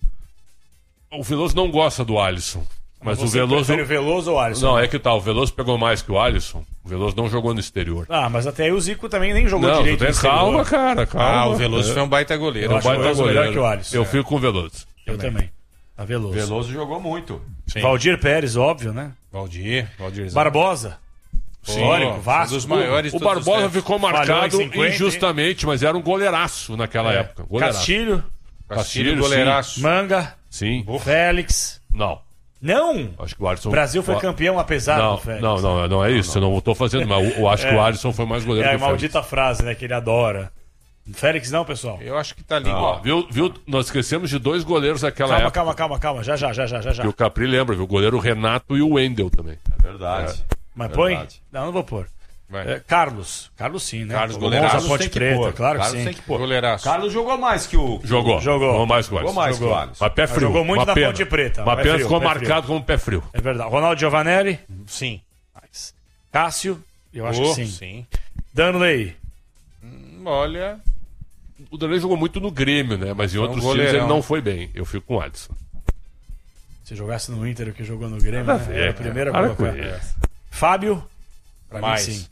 O Veloso não gosta do Alisson. Mas o Você Veloso. prefere o Veloso ou o Alisson? Não, é que tá. O Veloso pegou mais que o Alisson. O Veloso não jogou no exterior. Ah, mas até aí o Zico também nem jogou Não, direito. tem no exterior. calma, cara. Calma. o Veloso foi um baita goleiro. Eu acho o Veloso melhor que o Alisson. Eu fico com o Veloso. Eu também. A Veloso. Veloso jogou muito. Sim. Valdir Pérez, óbvio, né? Valdir. Barbosa. Histórico, Vasco. Um dos maiores O de todos os Barbosa tempos. ficou Falhou marcado em 50, injustamente, mas era um goleiraço naquela época. Goleiraço. Castilho. Castilho, goleiraço. Manga. Sim. Félix. Não. Não! Acho que o Alisson. O Brasil foi campeão apesar Não, do Félix. não é isso. Eu não tô fazendo, mas eu acho que o Alisson foi mais goleiro É que a o Félix. maldita frase, né? Que ele adora. Félix não, pessoal. Eu acho que tá ali. Ó, viu? Nós esquecemos de dois goleiros daquela época. Calma. Já. E o Capri lembra, viu? O goleiro Renato e o Wendel também. Verdade. Mas Verdade. põe? Não vou pôr. Vai. Carlos sim, né? Carlos, O goleiraço. Monza Ponte Tem que Preta, pôr. claro que Carlos sim. tem que pôr. Goleiraço. Carlos jogou mais que o... Jogou. Jogou mais que o Jogou Alisson. mais que o Alisson. Mas pé frio. Jogou muito uma na pena. Ponte Preta. Uma Pé pena frio, ficou pé frio. marcado como pé frio. É verdade. Ronaldo Giovanelli. Sim. Cássio. Eu acho que sim. Sim. Danley. Olha. O Danley jogou muito no Grêmio, né? Mas em outros times goleirão. ele não foi bem. Eu fico com o Alisson. Se jogasse no Inter o que jogou no Grêmio, né? É, a primeira para colocar. com isso. Fábio. Pra Mais. mim, sim.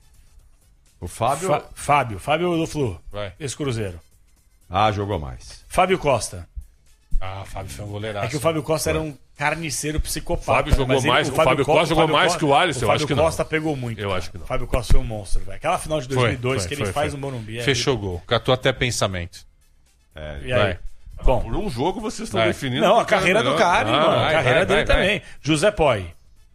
O Fábio... Fábio do Flu. Vai. Ex-Cruzeiro. jogou mais. Fábio Costa. Fábio foi um goleiraço. É que o Fábio Costa era um carniceiro psicopata. Fábio né? jogou Mas ele- mais- o Fábio Costa jogou mais que o Alisson, eu acho que O não. Fábio Costa pegou muito. Eu cara. acho que não. O Fábio Costa foi um monstro, velho. Aquela final de 2002 Foi, que ele foi, faz foi. no Morumbi. Fechou o gol. Catou até pensamento. E aí? Vai. Bom, Por um jogo vocês estão Vai. definindo. não, a quem é carreira do melhor. cara, irmão. A vai, carreira vai, dele vai, também. José Poi.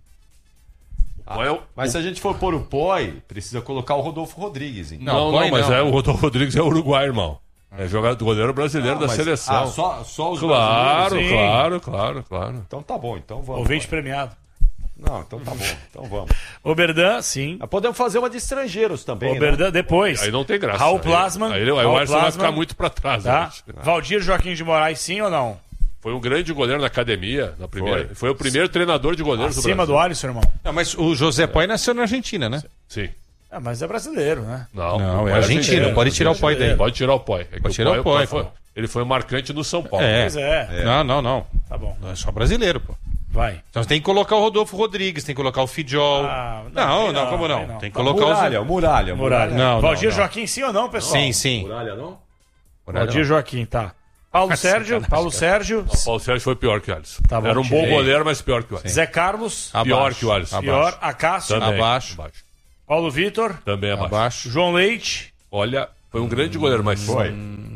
Mas se a gente for pôr o Poi, precisa colocar o Rodolfo Rodrigues, hein? Não, Poi mas não. O Rodolfo Rodrigues é uruguai, irmão. É jogador goleiro brasileiro da Mas- seleção. só os Claro, brasileiros? Sim. claro. Então tá bom, então vamos. Ouvinte premiado. Não, então tá bom. Então vamos. Oberdan, sim. Mas podemos fazer uma de estrangeiros também, Oberdan, depois. Aí não tem graça. Raul Plasman. Aí o Raul Alisson vai Plasman, ficar muito pra trás. tá? eu acho. Valdir Joaquim de Moraes, sim ou não? Foi um grande goleiro na academia, na primeira. Foi o primeiro treinador de goleiros do Acima Brasil. do Alisson, irmão. Não, mas o José Poi nasceu na Argentina, né? Sim. Mas é brasileiro, né? Não, é argentino. Pode tirar o Poi daí. Pode tirar o Poi. É que Pode tirar o Poi, foi, pô. ele foi marcante no São Paulo. Pois é. Não. Tá bom. Não é só brasileiro, pô. Vai. Então tem que colocar o Rodolfo Rodrigues, tem que colocar o Fidjol. Como não? Tem que colocar Muralha. Não, Valdir não. Joaquim, sim ou não, pessoal? Sim. Muralha não? Valdir Joaquim, tá. Paulo Sérgio. sacanagem, O Paulo Sérgio foi pior que o Alisson. Tá bom, Era um bom tirei. goleiro, mas pior que o Alisson. Zé Carlos. Pior Abaixo. que o Alisson. Pior. Acácio. Também. Abaixo. Paulo Vitor. Também abaixo. João Leite. Olha, foi um grande goleiro, mas Foi.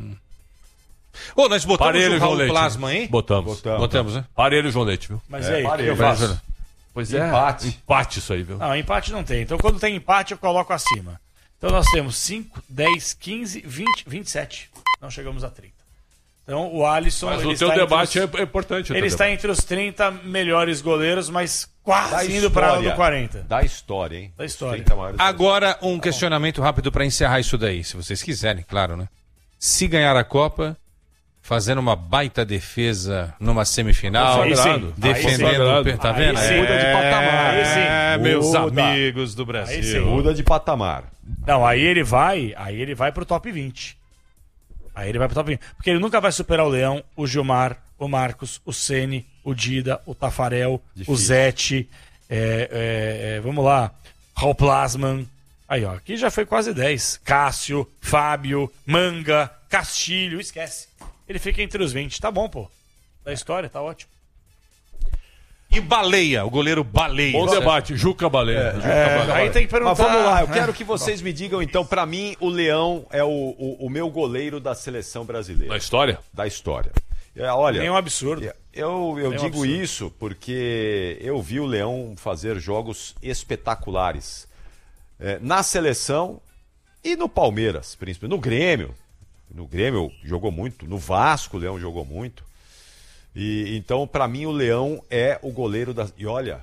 Ô, nós botamos Parelho, o João Raul Leite. Plasma, hein? Botamos, né? Parelho, João Leite, viu? Mas e aí, o que parelho. eu faço? Pois é. Empate isso aí, viu? Não, empate não tem. Então quando tem empate eu coloco acima. Então nós temos 5, 10, 15, 20, 27. Não chegamos a 30. Então o Alisson... Mas ele o teu está debate entre os... é importante. Ele está entre os 30 melhores goleiros, mas quase indo para o do 40. Da história, hein? Da história. 30 maiores Agora, um questionamento rápido para encerrar isso daí, se vocês quiserem, claro, né? Se ganhar a Copa, fazendo uma baita defesa numa semifinal, Aí sim. defendendo... Tá vendo? Aí sim. Muda de patamar. Aí sim. Meus Muda. amigos do Aí Brasil. sim. Muda de patamar. Não, aí ele vai pro top 20. Aí ele vai pro top 20. Porque ele nunca vai superar o Leão, o Gilmar, o Marcos, o Ceni, o Dida, o Tafarel, o Zete, vamos lá, Raul Plasman. Aí, ó, aqui já foi quase 10. Cássio, Fábio, Manga, Castilho, esquece. Ele fica entre os 20. Tá bom, pô. Da história, tá ótimo. E Baleia, o goleiro Baleia. Bom debate, Juca Baleia. Aí tem que perguntar. Mas vamos lá, eu quero que vocês me digam, então, pra mim, o Leão é o meu goleiro da seleção brasileira. Na história? Da história. Olha, Nenhum absurdo. eu digo absurdo. isso porque eu vi o Leão fazer jogos espetaculares na seleção e no Palmeiras, principalmente. No Grêmio. No Grêmio jogou muito. No Vasco o Leão jogou muito. E então, pra mim, o Leão é o goleiro da... E olha,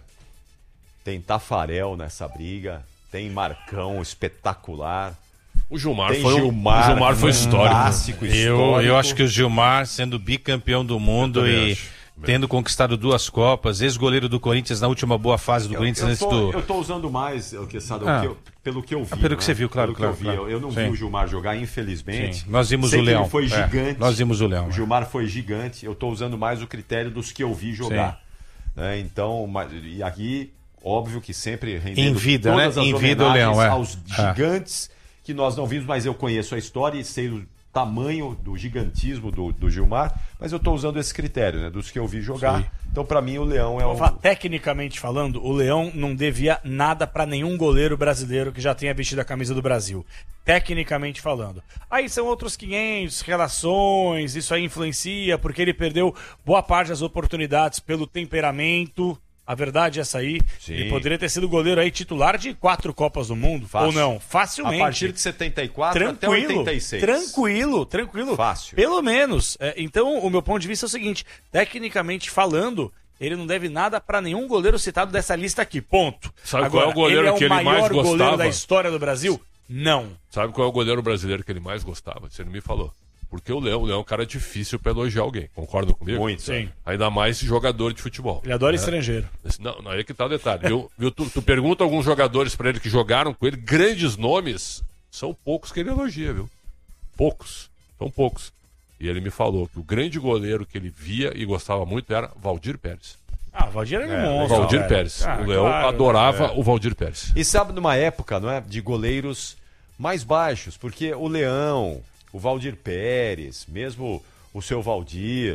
tem Tafarel nessa briga, tem Marcão espetacular. O Gilmar Tem foi Gilmar, o Gilmar foi histórico. clássico, Eu histórico. acho que o Gilmar, sendo bicampeão do mundo também e acho. tendo conquistado 2 Copas, ex-goleiro do Corinthians na última boa fase do Corinthians antes do... Eu tô usando mais, Quesada, pelo que eu vi. pelo que você viu, claro, Pelo claro, que eu vi. claro. Eu não Sim. vi o Gilmar jogar, infelizmente. Sim. Nós vimos Sei o que Leão. Ele foi gigante. Nós vimos o Leão. O Gilmar foi gigante. Eu tô usando mais o critério dos que eu vi jogar. Então, e aqui, óbvio que sempre rendendo Em vida, todas né? as Em vida o homenagens Leão, aos gigantes que nós não vimos, mas eu conheço a história e sei o tamanho do gigantismo do Gilmar, mas eu tô usando esse critério, né? Dos que eu vi jogar. Sim. Então, pra mim, o Leão é Vou o... falar, tecnicamente falando, o Leão não devia nada pra nenhum goleiro brasileiro que já tenha vestido a camisa do Brasil. Tecnicamente falando. Aí são outros 500, relações, isso aí influencia, porque ele perdeu boa parte das oportunidades pelo temperamento. A verdade é essa aí. Sim. Ele poderia ter sido goleiro aí titular de 4 Copas do Mundo. Fácil. Ou não? Facilmente. A partir de 74 até 86. Tranquilo. Fácil. Pelo menos. Então, o meu ponto de vista é o seguinte: tecnicamente falando, ele não deve nada pra nenhum goleiro citado dessa lista aqui. Ponto. Sabe Agora, qual é o goleiro que ele mais o maior goleiro gostava? da história do Brasil? Não. Sabe qual é o goleiro brasileiro que ele mais gostava? Você não me falou. Porque o Leão é um cara difícil pra elogiar alguém. Concordam comigo? Muito. Sim. Ainda mais jogador de futebol. Ele adora estrangeiro. Não, aí que tá o detalhe. Viu? Tu pergunta alguns jogadores pra ele que jogaram com ele, grandes nomes, são poucos que ele elogia, viu? Poucos. São poucos. E ele me falou que o grande goleiro que ele via e gostava muito era Valdir Pérez. Ah, o Valdir era um monstro. Valdir velho. Pérez. Ah, o Leão claro. adorava o Valdir Pérez. E sabe, numa época, não é, de goleiros mais baixos, porque o Leão, o Valdir Pérez, mesmo o seu Valdir,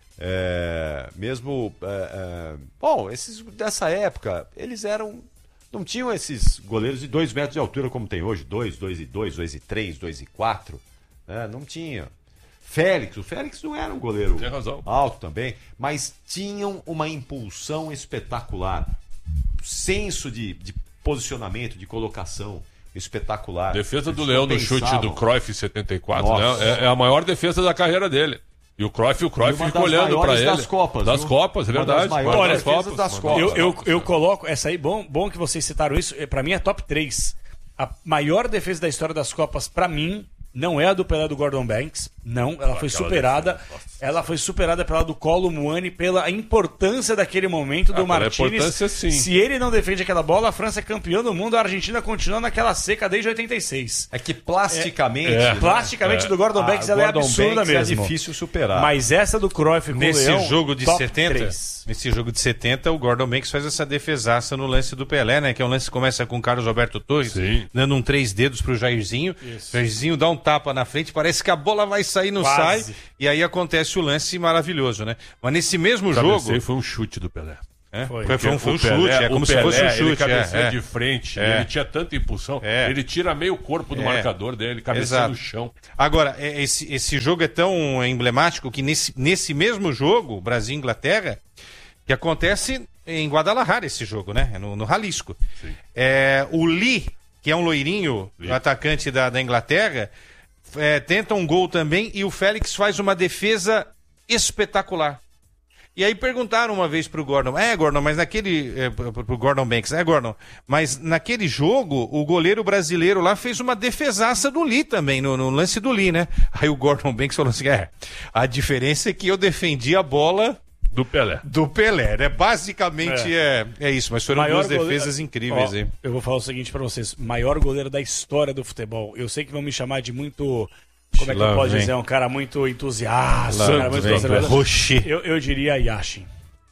bom, esses dessa época, eles não tinham esses goleiros de 2 metros de altura como tem hoje, 2, 2 e 2, 2 e 3, 2 e 4, né? Não tinha. O Félix não era um goleiro Tem razão. alto também, mas tinham uma impulsão espetacular, senso de posicionamento, de colocação espetacular. Defesa do Eles Leão não no chute pensavam. do Cruyff em 74, Nossa. né? É a maior defesa da carreira dele. E o Cruyff uma fica das olhando para maiores ele. das Copas, Das viu? Copas, é Uma verdade. das maiores Olha, defesas das Copas. Eu coloco essa aí, bom que vocês citaram isso, pra mim é top 3. A maior defesa da história das Copas, pra mim, não é a do Pelé do Gordon Banks, não, ela foi superada. Ela foi superada pela do Kolo Muani, pela importância daquele momento do Martínez. Importância, sim. Se ele não defende aquela bola, a França é campeã do mundo, a Argentina continua naquela seca desde 86. É que plasticamente... Plasticamente do Gordon Banks ela é absurda mesmo. É difícil superar. Mas essa do Cruyff com Nesse o Leão, jogo de top 70, 3. nesse jogo de 70, o Gordon Banks faz essa defesaça no lance do Pelé, né? Que é um lance que começa com o Carlos Alberto Torres, Sim. dando um 3 dedos pro Jairzinho. Isso. O Jairzinho dá um tapa na frente, parece que a bola vai sair, não Quase. sai. E aí acontece o lance maravilhoso, né? Mas nesse mesmo Cabeceio jogo... foi um chute do Pelé. Foi Porque um o chute, Pelé- é como o se fosse um Pelé, ele chute. cabeceia de frente, ele tinha tanta impulsão, ele tira meio corpo do marcador dele, cabeceia no chão. Agora, esse jogo é tão emblemático que nesse mesmo jogo, Brasil e Inglaterra, que acontece em Guadalajara esse jogo, né? No Jalisco. O Lee, que é um loirinho, o atacante da Inglaterra, tenta um gol também e o Félix faz uma defesa espetacular. E aí perguntaram uma vez pro Gordon, Gordon, mas naquele... pro Gordon Banks, Gordon, mas naquele jogo, o goleiro brasileiro lá fez uma defesaça do Lee também, no lance do Lee, né? Aí o Gordon Banks falou assim, a diferença é que eu defendi a bola... Do Pelé, né? Basicamente é isso, mas foram duas defesas incríveis aí. Eu vou falar o seguinte pra vocês, maior goleiro da história do futebol. Eu sei que vão me chamar de muito... Como é que eu posso dizer? Um cara muito entusiasta, um cara muito conservador. Eu diria Yashin.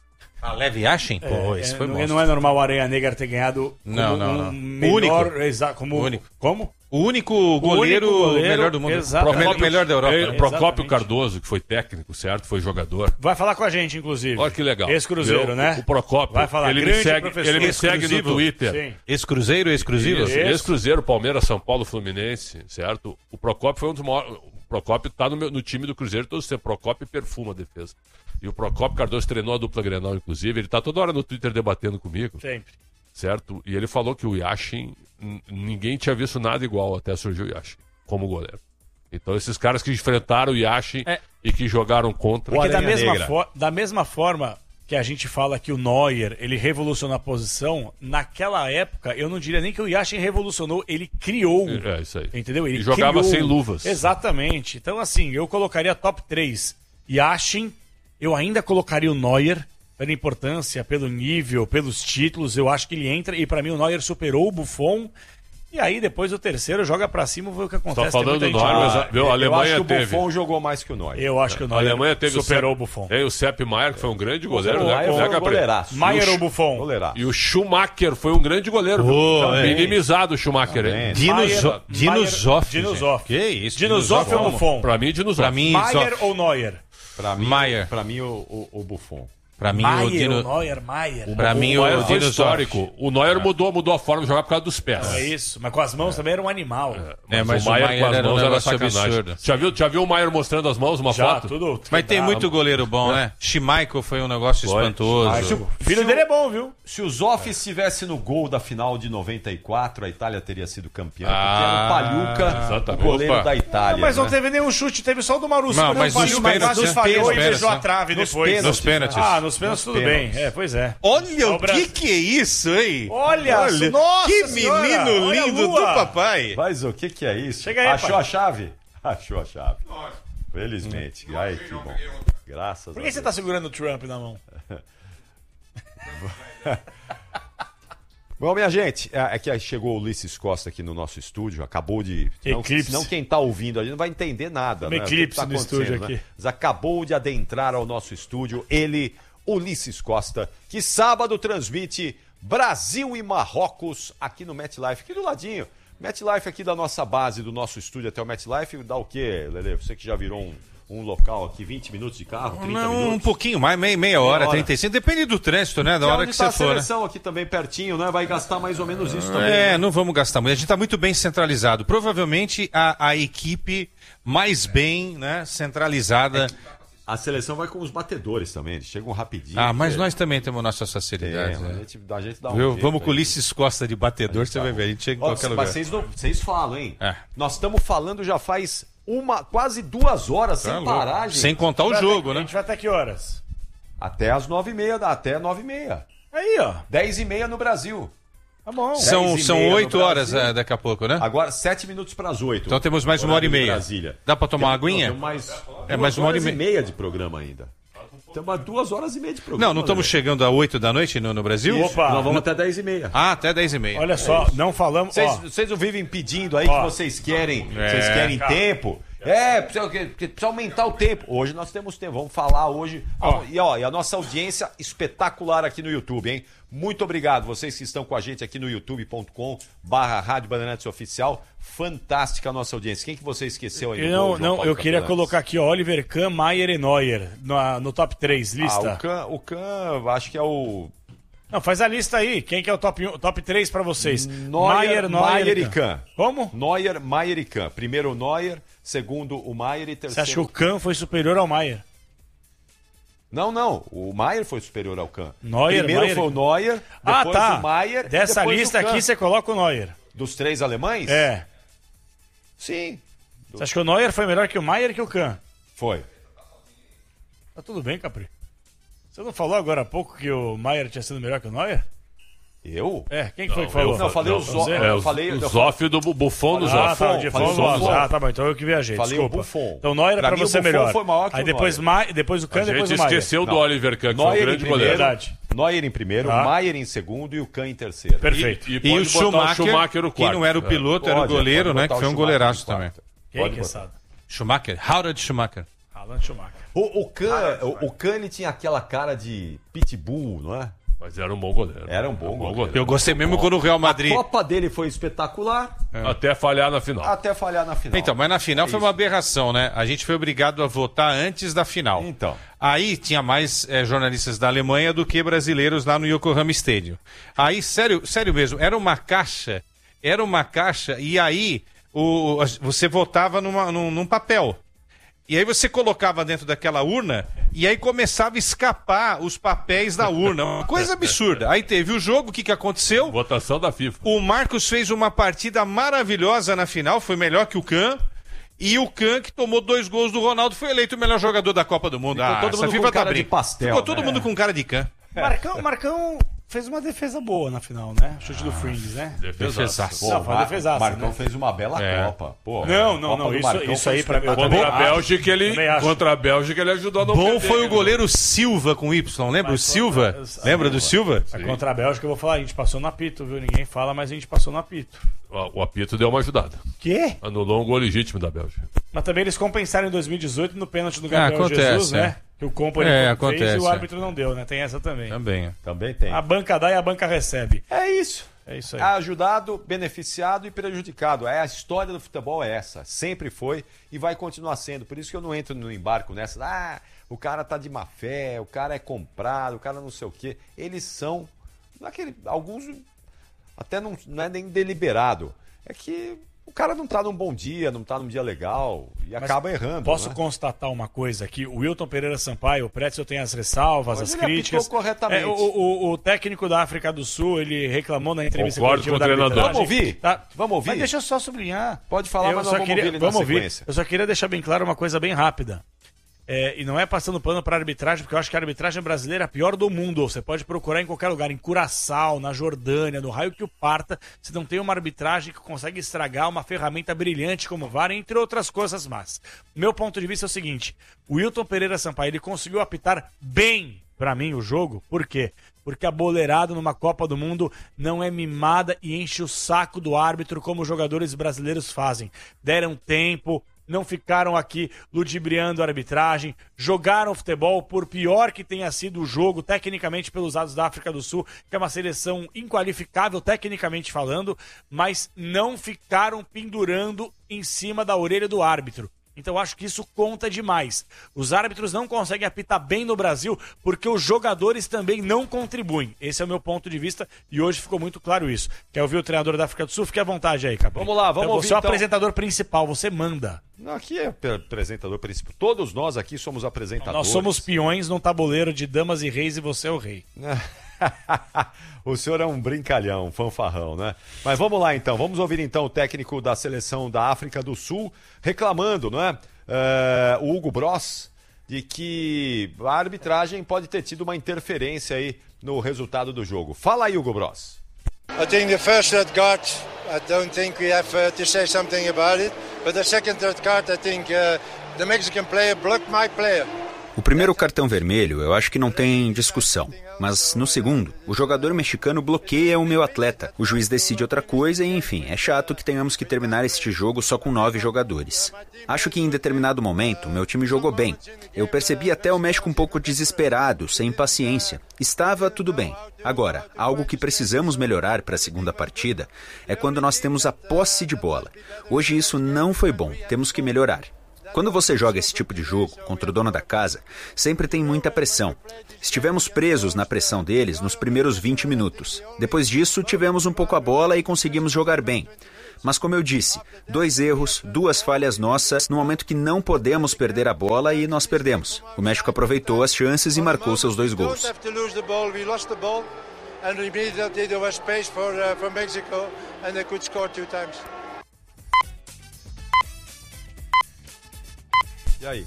Lev Yashin? Pô, isso foi bom. Não é normal o Aranha Negra ter ganhado não. Melhor, único. Como? O único goleiro melhor do mundo. Exatamente. Melhor da Europa. O Procópio Cardoso, que foi técnico, certo? Foi jogador. Vai falar com a gente, inclusive. Olha que legal. Ex-Cruzeiro, né? O Procópio. Vai falar. Ele me segue no Twitter. Sim. Ex-Cruzeiro, exclusivo? Ex-Cruzeiro, Palmeiras, São Paulo, Fluminense, certo? O Procópio foi um dos maiores... O Procópio tá no time do Cruzeiro todo tempo. Procópio perfuma a defesa. E o Procópio Cardoso treinou a dupla Grenal, inclusive. Ele tá toda hora no Twitter debatendo comigo. Sempre. Certo? E ele falou que o Yashin, ninguém tinha visto nada igual até surgiu o Yashin como goleiro. Então esses caras que enfrentaram o Yashin e que jogaram contra... Porque da mesma forma que a gente fala que o Neuer, ele revolucionou a posição, naquela época, eu não diria nem que o Yashin revolucionou, ele criou. É isso aí. Entendeu? Ele jogava criou. sem luvas. Exatamente. Então, assim, eu colocaria top 3. Yashin, eu ainda colocaria o Neuer, pela importância, pelo nível, pelos títulos, eu acho que ele entra, e pra mim o Neuer superou o Buffon. E aí depois o terceiro joga pra cima, vê o que acontece. Tá falando do Neuer, a eu Alemanha acho que teve. o Buffon jogou mais que o Neuer. Eu acho que o A Neuer Alemanha teve superou o Buffon. E o Sepp Maier, que foi um grande goleiro, O Maier foi um goleiraço. Maier ou Buffon? Goleiraço. E o Schumacher foi um grande goleiro. Minimizado o Schumacher, hein? Dino Zoff. Que isso? Dino Zoff ou Buffon? Pra mim, Dino Zoff. Pra mim, Maier ou Neuer? Pra mim, o Buffon. Pra mim, Maier, o Dino... Neuer, Maier. Pra mim, o Neuer o foi Dino histórico. O Neuer mudou a forma de jogar por causa dos pés. É isso, mas com as mãos também era um animal. Mas o Maier com as mãos era sacanagem. absurdo. Já viu o Maier mostrando as mãos, uma Já, foto? tudo. Mas tem muito goleiro bom, né? Schmeichel foi um negócio espantoso. O filho dele é bom, viu? Se o Zoff estivesse no gol da final de 94, a Itália teria sido campeã. Porque era o Palhuca, exatamente. o goleiro da Itália. Mas não né? teve nenhum chute, teve só o do Marussi. Não, mas nos pênaltis, falhou e pênaltis, beijou né? a trave Nos depois. Nos pênaltis. Nos pênaltis tudo bem. Pois é. Olha o que é isso, hein? Olha, nossa que senhora, menino olha a lindo do lua. papai. Mas o que é isso? Chega aí, Achou pai. a chave? Achou a chave. Felizmente. Ai, que bom. Graças Por a que você Deus. tá segurando o Trump na mão? Bom, minha gente, é que chegou o Ulisses Costa aqui no nosso estúdio, acabou de... Eclipse. Senão quem tá ouvindo ali não vai entender nada. Né? Eclipse O que no estúdio acontecendo, aqui. Mas acabou de adentrar ao nosso estúdio, ele, Ulisses Costa, que sábado transmite Brasil e Marrocos aqui no MetLife, aqui do ladinho. MetLife aqui da nossa base, do nosso estúdio até o MetLife, dá o quê, Lelê? Você que já virou um local aqui, 20 minutos de carro, 30 minutos? Um pouquinho mais, meia hora, 35. Depende do trânsito, né? Da hora que você tá for. a Né? seleção aqui também pertinho, né? Vai gastar mais ou menos isso também. Né? Não vamos gastar muito. A gente está muito bem centralizado. Provavelmente a equipe mais bem, né, centralizada. A seleção vai com os batedores também, eles chegam rapidinho. Mas nós também temos nossas facilidades. Né? A gente dá um Viu? jeito Vamos com o aí. Ulisses Costa de batedor, você vai ver. A gente chega em qualquer lugar. Mas vocês falam, hein? Nós estamos falando já faz quase 2 horas sem parar, gente. Sem contar o jogo, né? A gente vai até que horas? Até as 9h30, até 9h30. Aí, ó. 10h30 no Brasil. Tá bom. São 8 horas daqui a pouco, né? Agora 7 minutos para as 8. Então temos mais 1h30. Brasília. Dá pra tomar uma aguinha? Mais 1h30 de programa ainda. Temos 2h30 de programa. Não estamos chegando a 8 da noite no Brasil? Opa! Nós vamos até 10h30. Ah, até 10h30. Olha só, não falamos... Vocês não vivem pedindo aí que vocês querem tempo? Precisa aumentar o tempo. Hoje nós temos tempo. Vamos falar hoje. E a nossa audiência espetacular aqui no YouTube, hein? Muito obrigado, vocês que estão com a gente aqui no youtube.com/Rádio Bandeirantes Oficial. Fantástica a nossa audiência. Quem que você esqueceu aí? Eu queria colocar aqui, Oliver Kahn, Maier e Neuer no top 3, lista. O Kahn, acho que é o... Não, faz a lista aí. Quem que é o top 3 pra vocês? Neuer e Kahn. Como? Neuer, Maier e Kahn. Primeiro o Neuer, segundo o Maier e terceiro... Você acha que o Kahn foi superior ao Maier? Não. O Maier foi superior ao Kahn. Primeiro foi o Neuer, depois o Maier. Dessa lista aqui você coloca o Neuer. Dos 3 alemães? É. Sim. Você acha que o Neuer foi melhor que o Maier e que o Kahn? Foi. Tá tudo bem, Capri. Você não falou agora há pouco que o Maier tinha sido melhor que o Neuer? Eu? Quem foi que falou? Eu falei o Zoff. O Zoff do Buffon do Zoff. Tá bom, então eu que viajei. Falei desculpa. o Buffon. Então o Neuer era pra você melhor. Foi maior que aí depois o Kahn, depois o Maier. A gente esqueceu do Oliver Kahn, que foi um grande goleiro. Verdade. Neuer em primeiro, Maier em segundo e o Kahn em terceiro. Perfeito. E o Schumacher, o que não era o piloto, era o goleiro, né? Que foi um goleiraço também. Quem que é essa? Schumacher, Harald Schumacher. O Kahn ele tinha aquela cara de pitbull, não é? Mas era um bom goleiro. Era um bom goleiro. Eu gostei mesmo quando o Real Madrid... A Copa dele foi espetacular. Até falhar na final. Então, mas na final foi uma aberração, né? A gente foi obrigado a votar antes da final. Então. Aí tinha mais jornalistas da Alemanha do que brasileiros lá no Yokohama Stadium. Aí, sério mesmo, era uma caixa, e aí você votava num papel. E aí você colocava dentro daquela urna e aí começava a escapar os papéis da urna. Uma coisa absurda. Aí teve o jogo, o que aconteceu? Votação da FIFA. O Marcos fez uma partida maravilhosa na final, foi melhor que o Kahn. E o Kahn, que tomou 2 gols do Ronaldo, foi eleito o melhor jogador da Copa do Mundo. Ficou todo mundo com cara de pastel. Ficou todo mundo com cara de Kahn. Marcão fez uma defesa boa na final, né? Chute do Frings, né? Defesaço. Não, foi uma defesaça. Marcão fez uma bela Copa. Pô, não. Isso aí pra mim. Contra a Bélgica ele ajudou a não Bom perder, foi o goleiro Silva com Y. Lembra o Silva? Lembra do Silva? Contra a Bélgica eu vou falar, a gente passou no apito, viu? Ninguém fala, mas a gente passou no apito. O apito deu uma ajudada. Quê? Anulou um gol legítimo da Bélgica. Mas também eles compensaram em 2018 no pênalti do Gabriel Jesus, né? Que o Company fez e o árbitro não deu, né? Tem essa também. Também tem. A banca dá e a banca recebe. É isso. É isso aí. Ajudado, beneficiado e prejudicado. A história do futebol é essa. Sempre foi e vai continuar sendo. Por isso que eu não entro no embarco nessa. O cara tá de má fé, o cara é comprado, o cara não sei o quê. Eles são... alguns até não é nem deliberado. É que o cara não tá num bom dia, não tá num dia legal e acaba errando. Posso constatar uma coisa aqui? O Wilton Pereira Sampaio, o Pretzel tem as ressalvas, as críticas. Corretamente. O técnico da África do Sul, ele reclamou na entrevista coletiva da arbitragem. Vamos ouvir? Tá? Vamos ouvir? Mas deixa eu só sublinhar. Pode falar, mas nós vamos ouvir ele na sequência. Eu só queria deixar bem claro uma coisa bem rápida. E não é passando pano para a arbitragem, porque eu acho que a arbitragem brasileira é a pior do mundo. Você pode procurar em qualquer lugar, em Curaçao, na Jordânia, no raio que o parta, se não tem uma arbitragem que consegue estragar uma ferramenta brilhante como o VAR, entre outras coisas más. Meu ponto de vista é o seguinte, o Wilton Pereira Sampaio, ele conseguiu apitar bem para mim o jogo. Por quê? Porque a boleirada numa Copa do Mundo não é mimada e enche o saco do árbitro como os jogadores brasileiros fazem. Deram tempo, não ficaram aqui ludibriando a arbitragem, jogaram futebol, por pior que tenha sido o jogo, tecnicamente pelos lados da África do Sul, que é uma seleção inqualificável tecnicamente falando, mas não ficaram pendurando em cima da orelha do árbitro. Então acho que isso conta demais. Os árbitros não conseguem apitar bem no Brasil porque os jogadores também não contribuem. Esse é o meu ponto de vista e hoje ficou muito claro isso. Quer ouvir o treinador da África do Sul? Fique à vontade aí, Capri. Vamos lá, vamos ouvir. Você é o apresentador principal, você manda. Não, aqui é o apresentador principal. Todos nós aqui somos apresentadores. Nós somos peões num tabuleiro de damas e reis e você é o rei. O senhor é um brincalhão, um fanfarrão, né? Mas vamos lá então, vamos ouvir então o técnico da seleção da África do Sul reclamando, não é? O Hugo Bross, de que a arbitragem pode ter tido uma interferência aí no resultado do jogo. Fala aí, Hugo Bross. I think the first red card, I don't think we have to say something about it. But the second red card, I think the Mexican player blocked my player. O primeiro cartão vermelho, eu acho que não tem discussão. Mas no segundo, o jogador mexicano bloqueia o meu atleta. O juiz decide outra coisa e, enfim, é chato que tenhamos que terminar este jogo só com 9 jogadores. Acho que em determinado momento, meu time jogou bem. Eu percebi até o México um pouco desesperado, sem paciência. Estava tudo bem. Agora, algo que precisamos melhorar para a segunda partida é quando nós temos a posse de bola. Hoje isso não foi bom, temos que melhorar. Quando você joga esse tipo de jogo contra o dono da casa, sempre tem muita pressão. Estivemos presos na pressão deles nos primeiros 20 minutos. Depois disso, tivemos um pouco a bola e conseguimos jogar bem. Mas como eu disse, 2 erros, 2 falhas nossas, no momento que não podemos perder a bola e nós perdemos. O México aproveitou as chances e marcou seus 2 gols. E aí?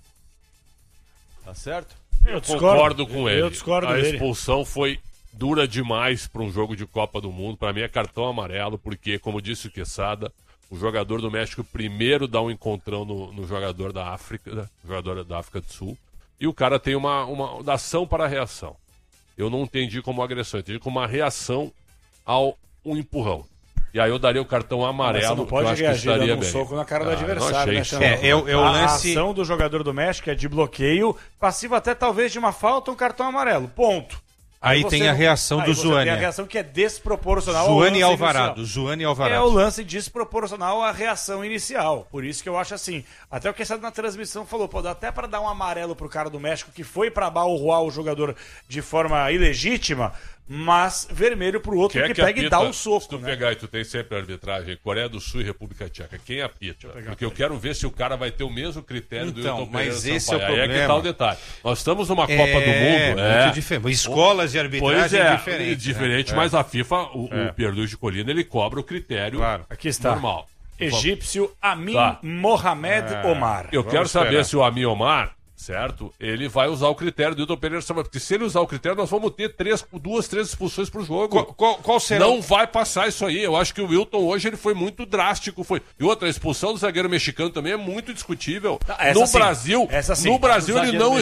Tá certo? Eu concordo com ele. Eu discordo A dele. expulsão foi dura demais para um jogo de Copa do Mundo. Para mim é cartão amarelo, porque, como disse o Quesada, o jogador do México primeiro dá um encontrão no jogador da África, né? Jogador da África do Sul, e o cara tem uma ação para a reação. Eu não entendi como agressão, eu entendi como uma reação ao um empurrão. E aí eu daria o cartão amarelo. Mas você não pode reagir dando um soco na cara do adversário, né, Xandão? A ação do jogador do México é de bloqueio, passivo até talvez de uma falta ou um cartão amarelo. Ponto. Aí tem a reação do Zuani. Tem a reação que é desproporcional Zuani ao lance Alvarado. inicial. Zuani Alvarado. É o lance desproporcional à reação inicial. Por isso que eu acho assim. Até o que na transmissão falou, pô, dá até pra dar um amarelo pro cara do México que foi pra balroar o jogador de forma ilegítima, mas vermelho pro outro que pega e dá o soco. Se tu pegar e tu tem sempre a arbitragem, Coreia do Sul e República Tcheca, quem apita? Porque eu quero ver se o cara vai ter o mesmo critério do Hilton Pereira mas esse é o Sampaio. problema. Aí é que tá o detalhe. Nós estamos numa Copa do Mundo. Muito diferente. Escolas de arbitragem diferentes. Diferente, mas a FIFA, o Pierluigi de Colina, ele cobra o critério Aqui está. normal. Egípcio Amin Mohamed Omar. Eu quero saber se o Amin Omar, certo, ele vai usar o critério do Hilton Pereira Sampaio. Porque se ele usar o critério, nós vamos ter 2, 3 expulsões pro jogo. Qual será? Não vai passar isso aí. Eu acho que o Wilton hoje ele foi muito drástico. E outra, a expulsão do zagueiro mexicano também é muito discutível. Brasil, no Brasil ele não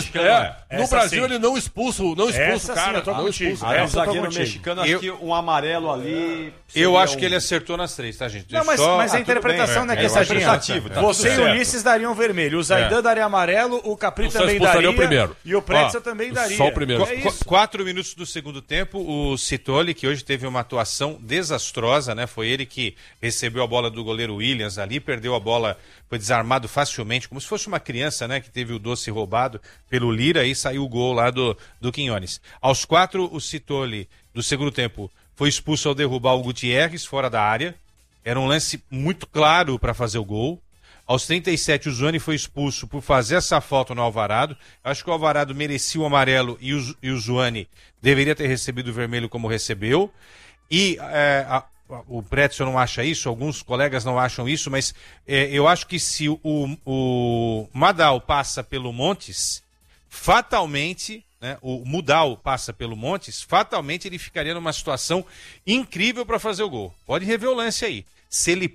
ele não expulsa o cara. Não expulsa. O zagueiro mexicano, acho que um amarelo ali. Eu acho que ele acertou nas 3, tá, gente? Não, mas a interpretação, né, que essa você e o Ulisses dariam vermelho, o Zaidan daria amarelo, o Capri também daria. O primeiro. E o Pretzel também daria. Só o primeiro. 4 minutos do segundo tempo, o Citoli, que hoje teve uma atuação desastrosa, né? Foi ele que recebeu a bola do goleiro Williams ali, perdeu a bola, foi desarmado facilmente, como se fosse uma criança, né? Que teve o doce roubado pelo Lira e saiu o gol lá do Quinones. Aos 4, o Citoli, do segundo tempo, foi expulso ao derrubar o Gutierrez fora da área. Era um lance muito claro para fazer o gol. Aos 37, o Zuani foi expulso por fazer essa falta no Alvarado. Acho que o Alvarado merecia o amarelo e o Zuani deveria ter recebido o vermelho como recebeu. E o Pretzel não acha isso, alguns colegas não acham isso, mas eu acho que se o Madal passa pelo Montes, fatalmente, né, o Mudal passa pelo Montes, fatalmente ele ficaria numa situação incrível para fazer o gol. Pode rever o lance aí. Se ele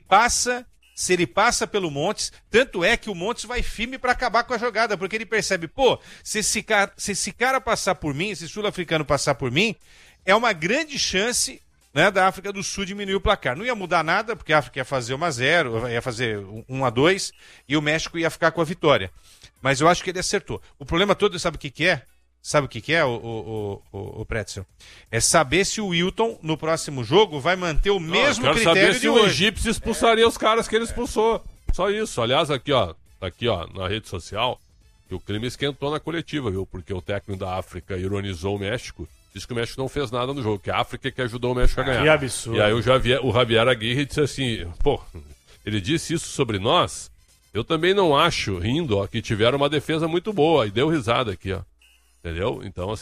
passa pelo Montes, tanto é que o Montes vai firme para acabar com a jogada, porque ele percebe, se esse cara passar por mim, esse sul-africano passar por mim, é uma grande chance, né, da África do Sul diminuir o placar. Não ia mudar nada, porque a África ia fazer 1-0, ia fazer 1-2, e o México ia ficar com a vitória. Mas eu acho que ele acertou. O problema todo, sabe o que é? Sabe o que é, o Pretzel? É saber se o Wilton, no próximo jogo, vai manter o mesmo critério de hoje. Eu quero saber se o egípcio expulsaria os caras que ele expulsou. Só isso. Aliás, aqui, ó, na rede social, que o clima esquentou na coletiva, viu? Porque o técnico da África ironizou o México, disse que o México não fez nada no jogo, que a África que ajudou o México a ganhar. Que absurdo. E aí o Javier Aguirre disse assim, ele disse isso sobre nós, eu também não acho, rindo, ó, que tiveram uma defesa muito boa, e deu risada aqui, ó. Entendeu? Então, assim, ó,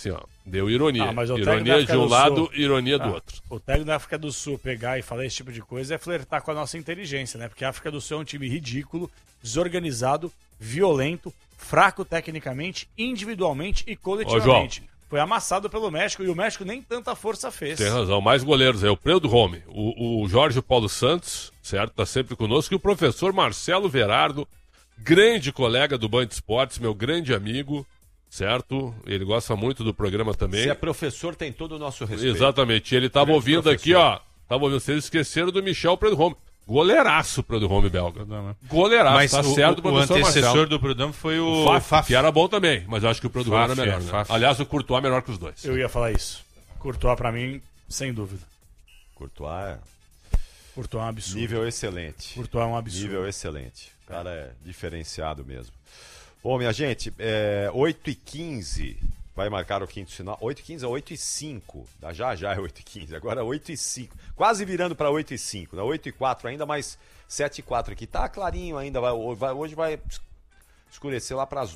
Deu ironia. Mas o ironia de um lado, ironia do outro. O técnico da África do Sul pegar e falar esse tipo de coisa é flertar com a nossa inteligência, né? Porque a África do Sul é um time ridículo, desorganizado, violento, fraco tecnicamente, individualmente e coletivamente. Foi amassado pelo México e o México nem tanta força fez. Tem razão, mais goleiros aí, o Pedro Home, o Jorge Paulo Santos, certo? Tá sempre conosco, e o professor Marcelo Verardo, grande colega do Band Esportes, meu grande amigo, certo? Ele gosta muito do programa também. Se é professor, tem todo o nosso respeito. Exatamente, ele tava ouvindo professor. Aqui, ó, tava ouvindo, vocês esqueceram do Michel Prudhomme. Goleiraço pro Prudhomme belga. Goleiraço, mas tá certo. O antecessor do Prudhomme foi o Faf, que era bom também, mas eu acho que o Prudhomme era melhor. Né? Aliás, o Courtois é melhor que os dois. Eu ia falar isso. Courtois, pra mim, sem dúvida. Courtois é um absurdo. Nível excelente. Courtois é um absurdo. Nível excelente. O cara é diferenciado mesmo. Bom, minha gente, 8h15 vai marcar o quinto sinal. 8h15 a 8h05. Já é 8h15. Agora 8h05. Quase virando para 8h05. 8h04 ainda, mais 7h04 aqui. Tá clarinho ainda. Hoje vai escurecer lá para as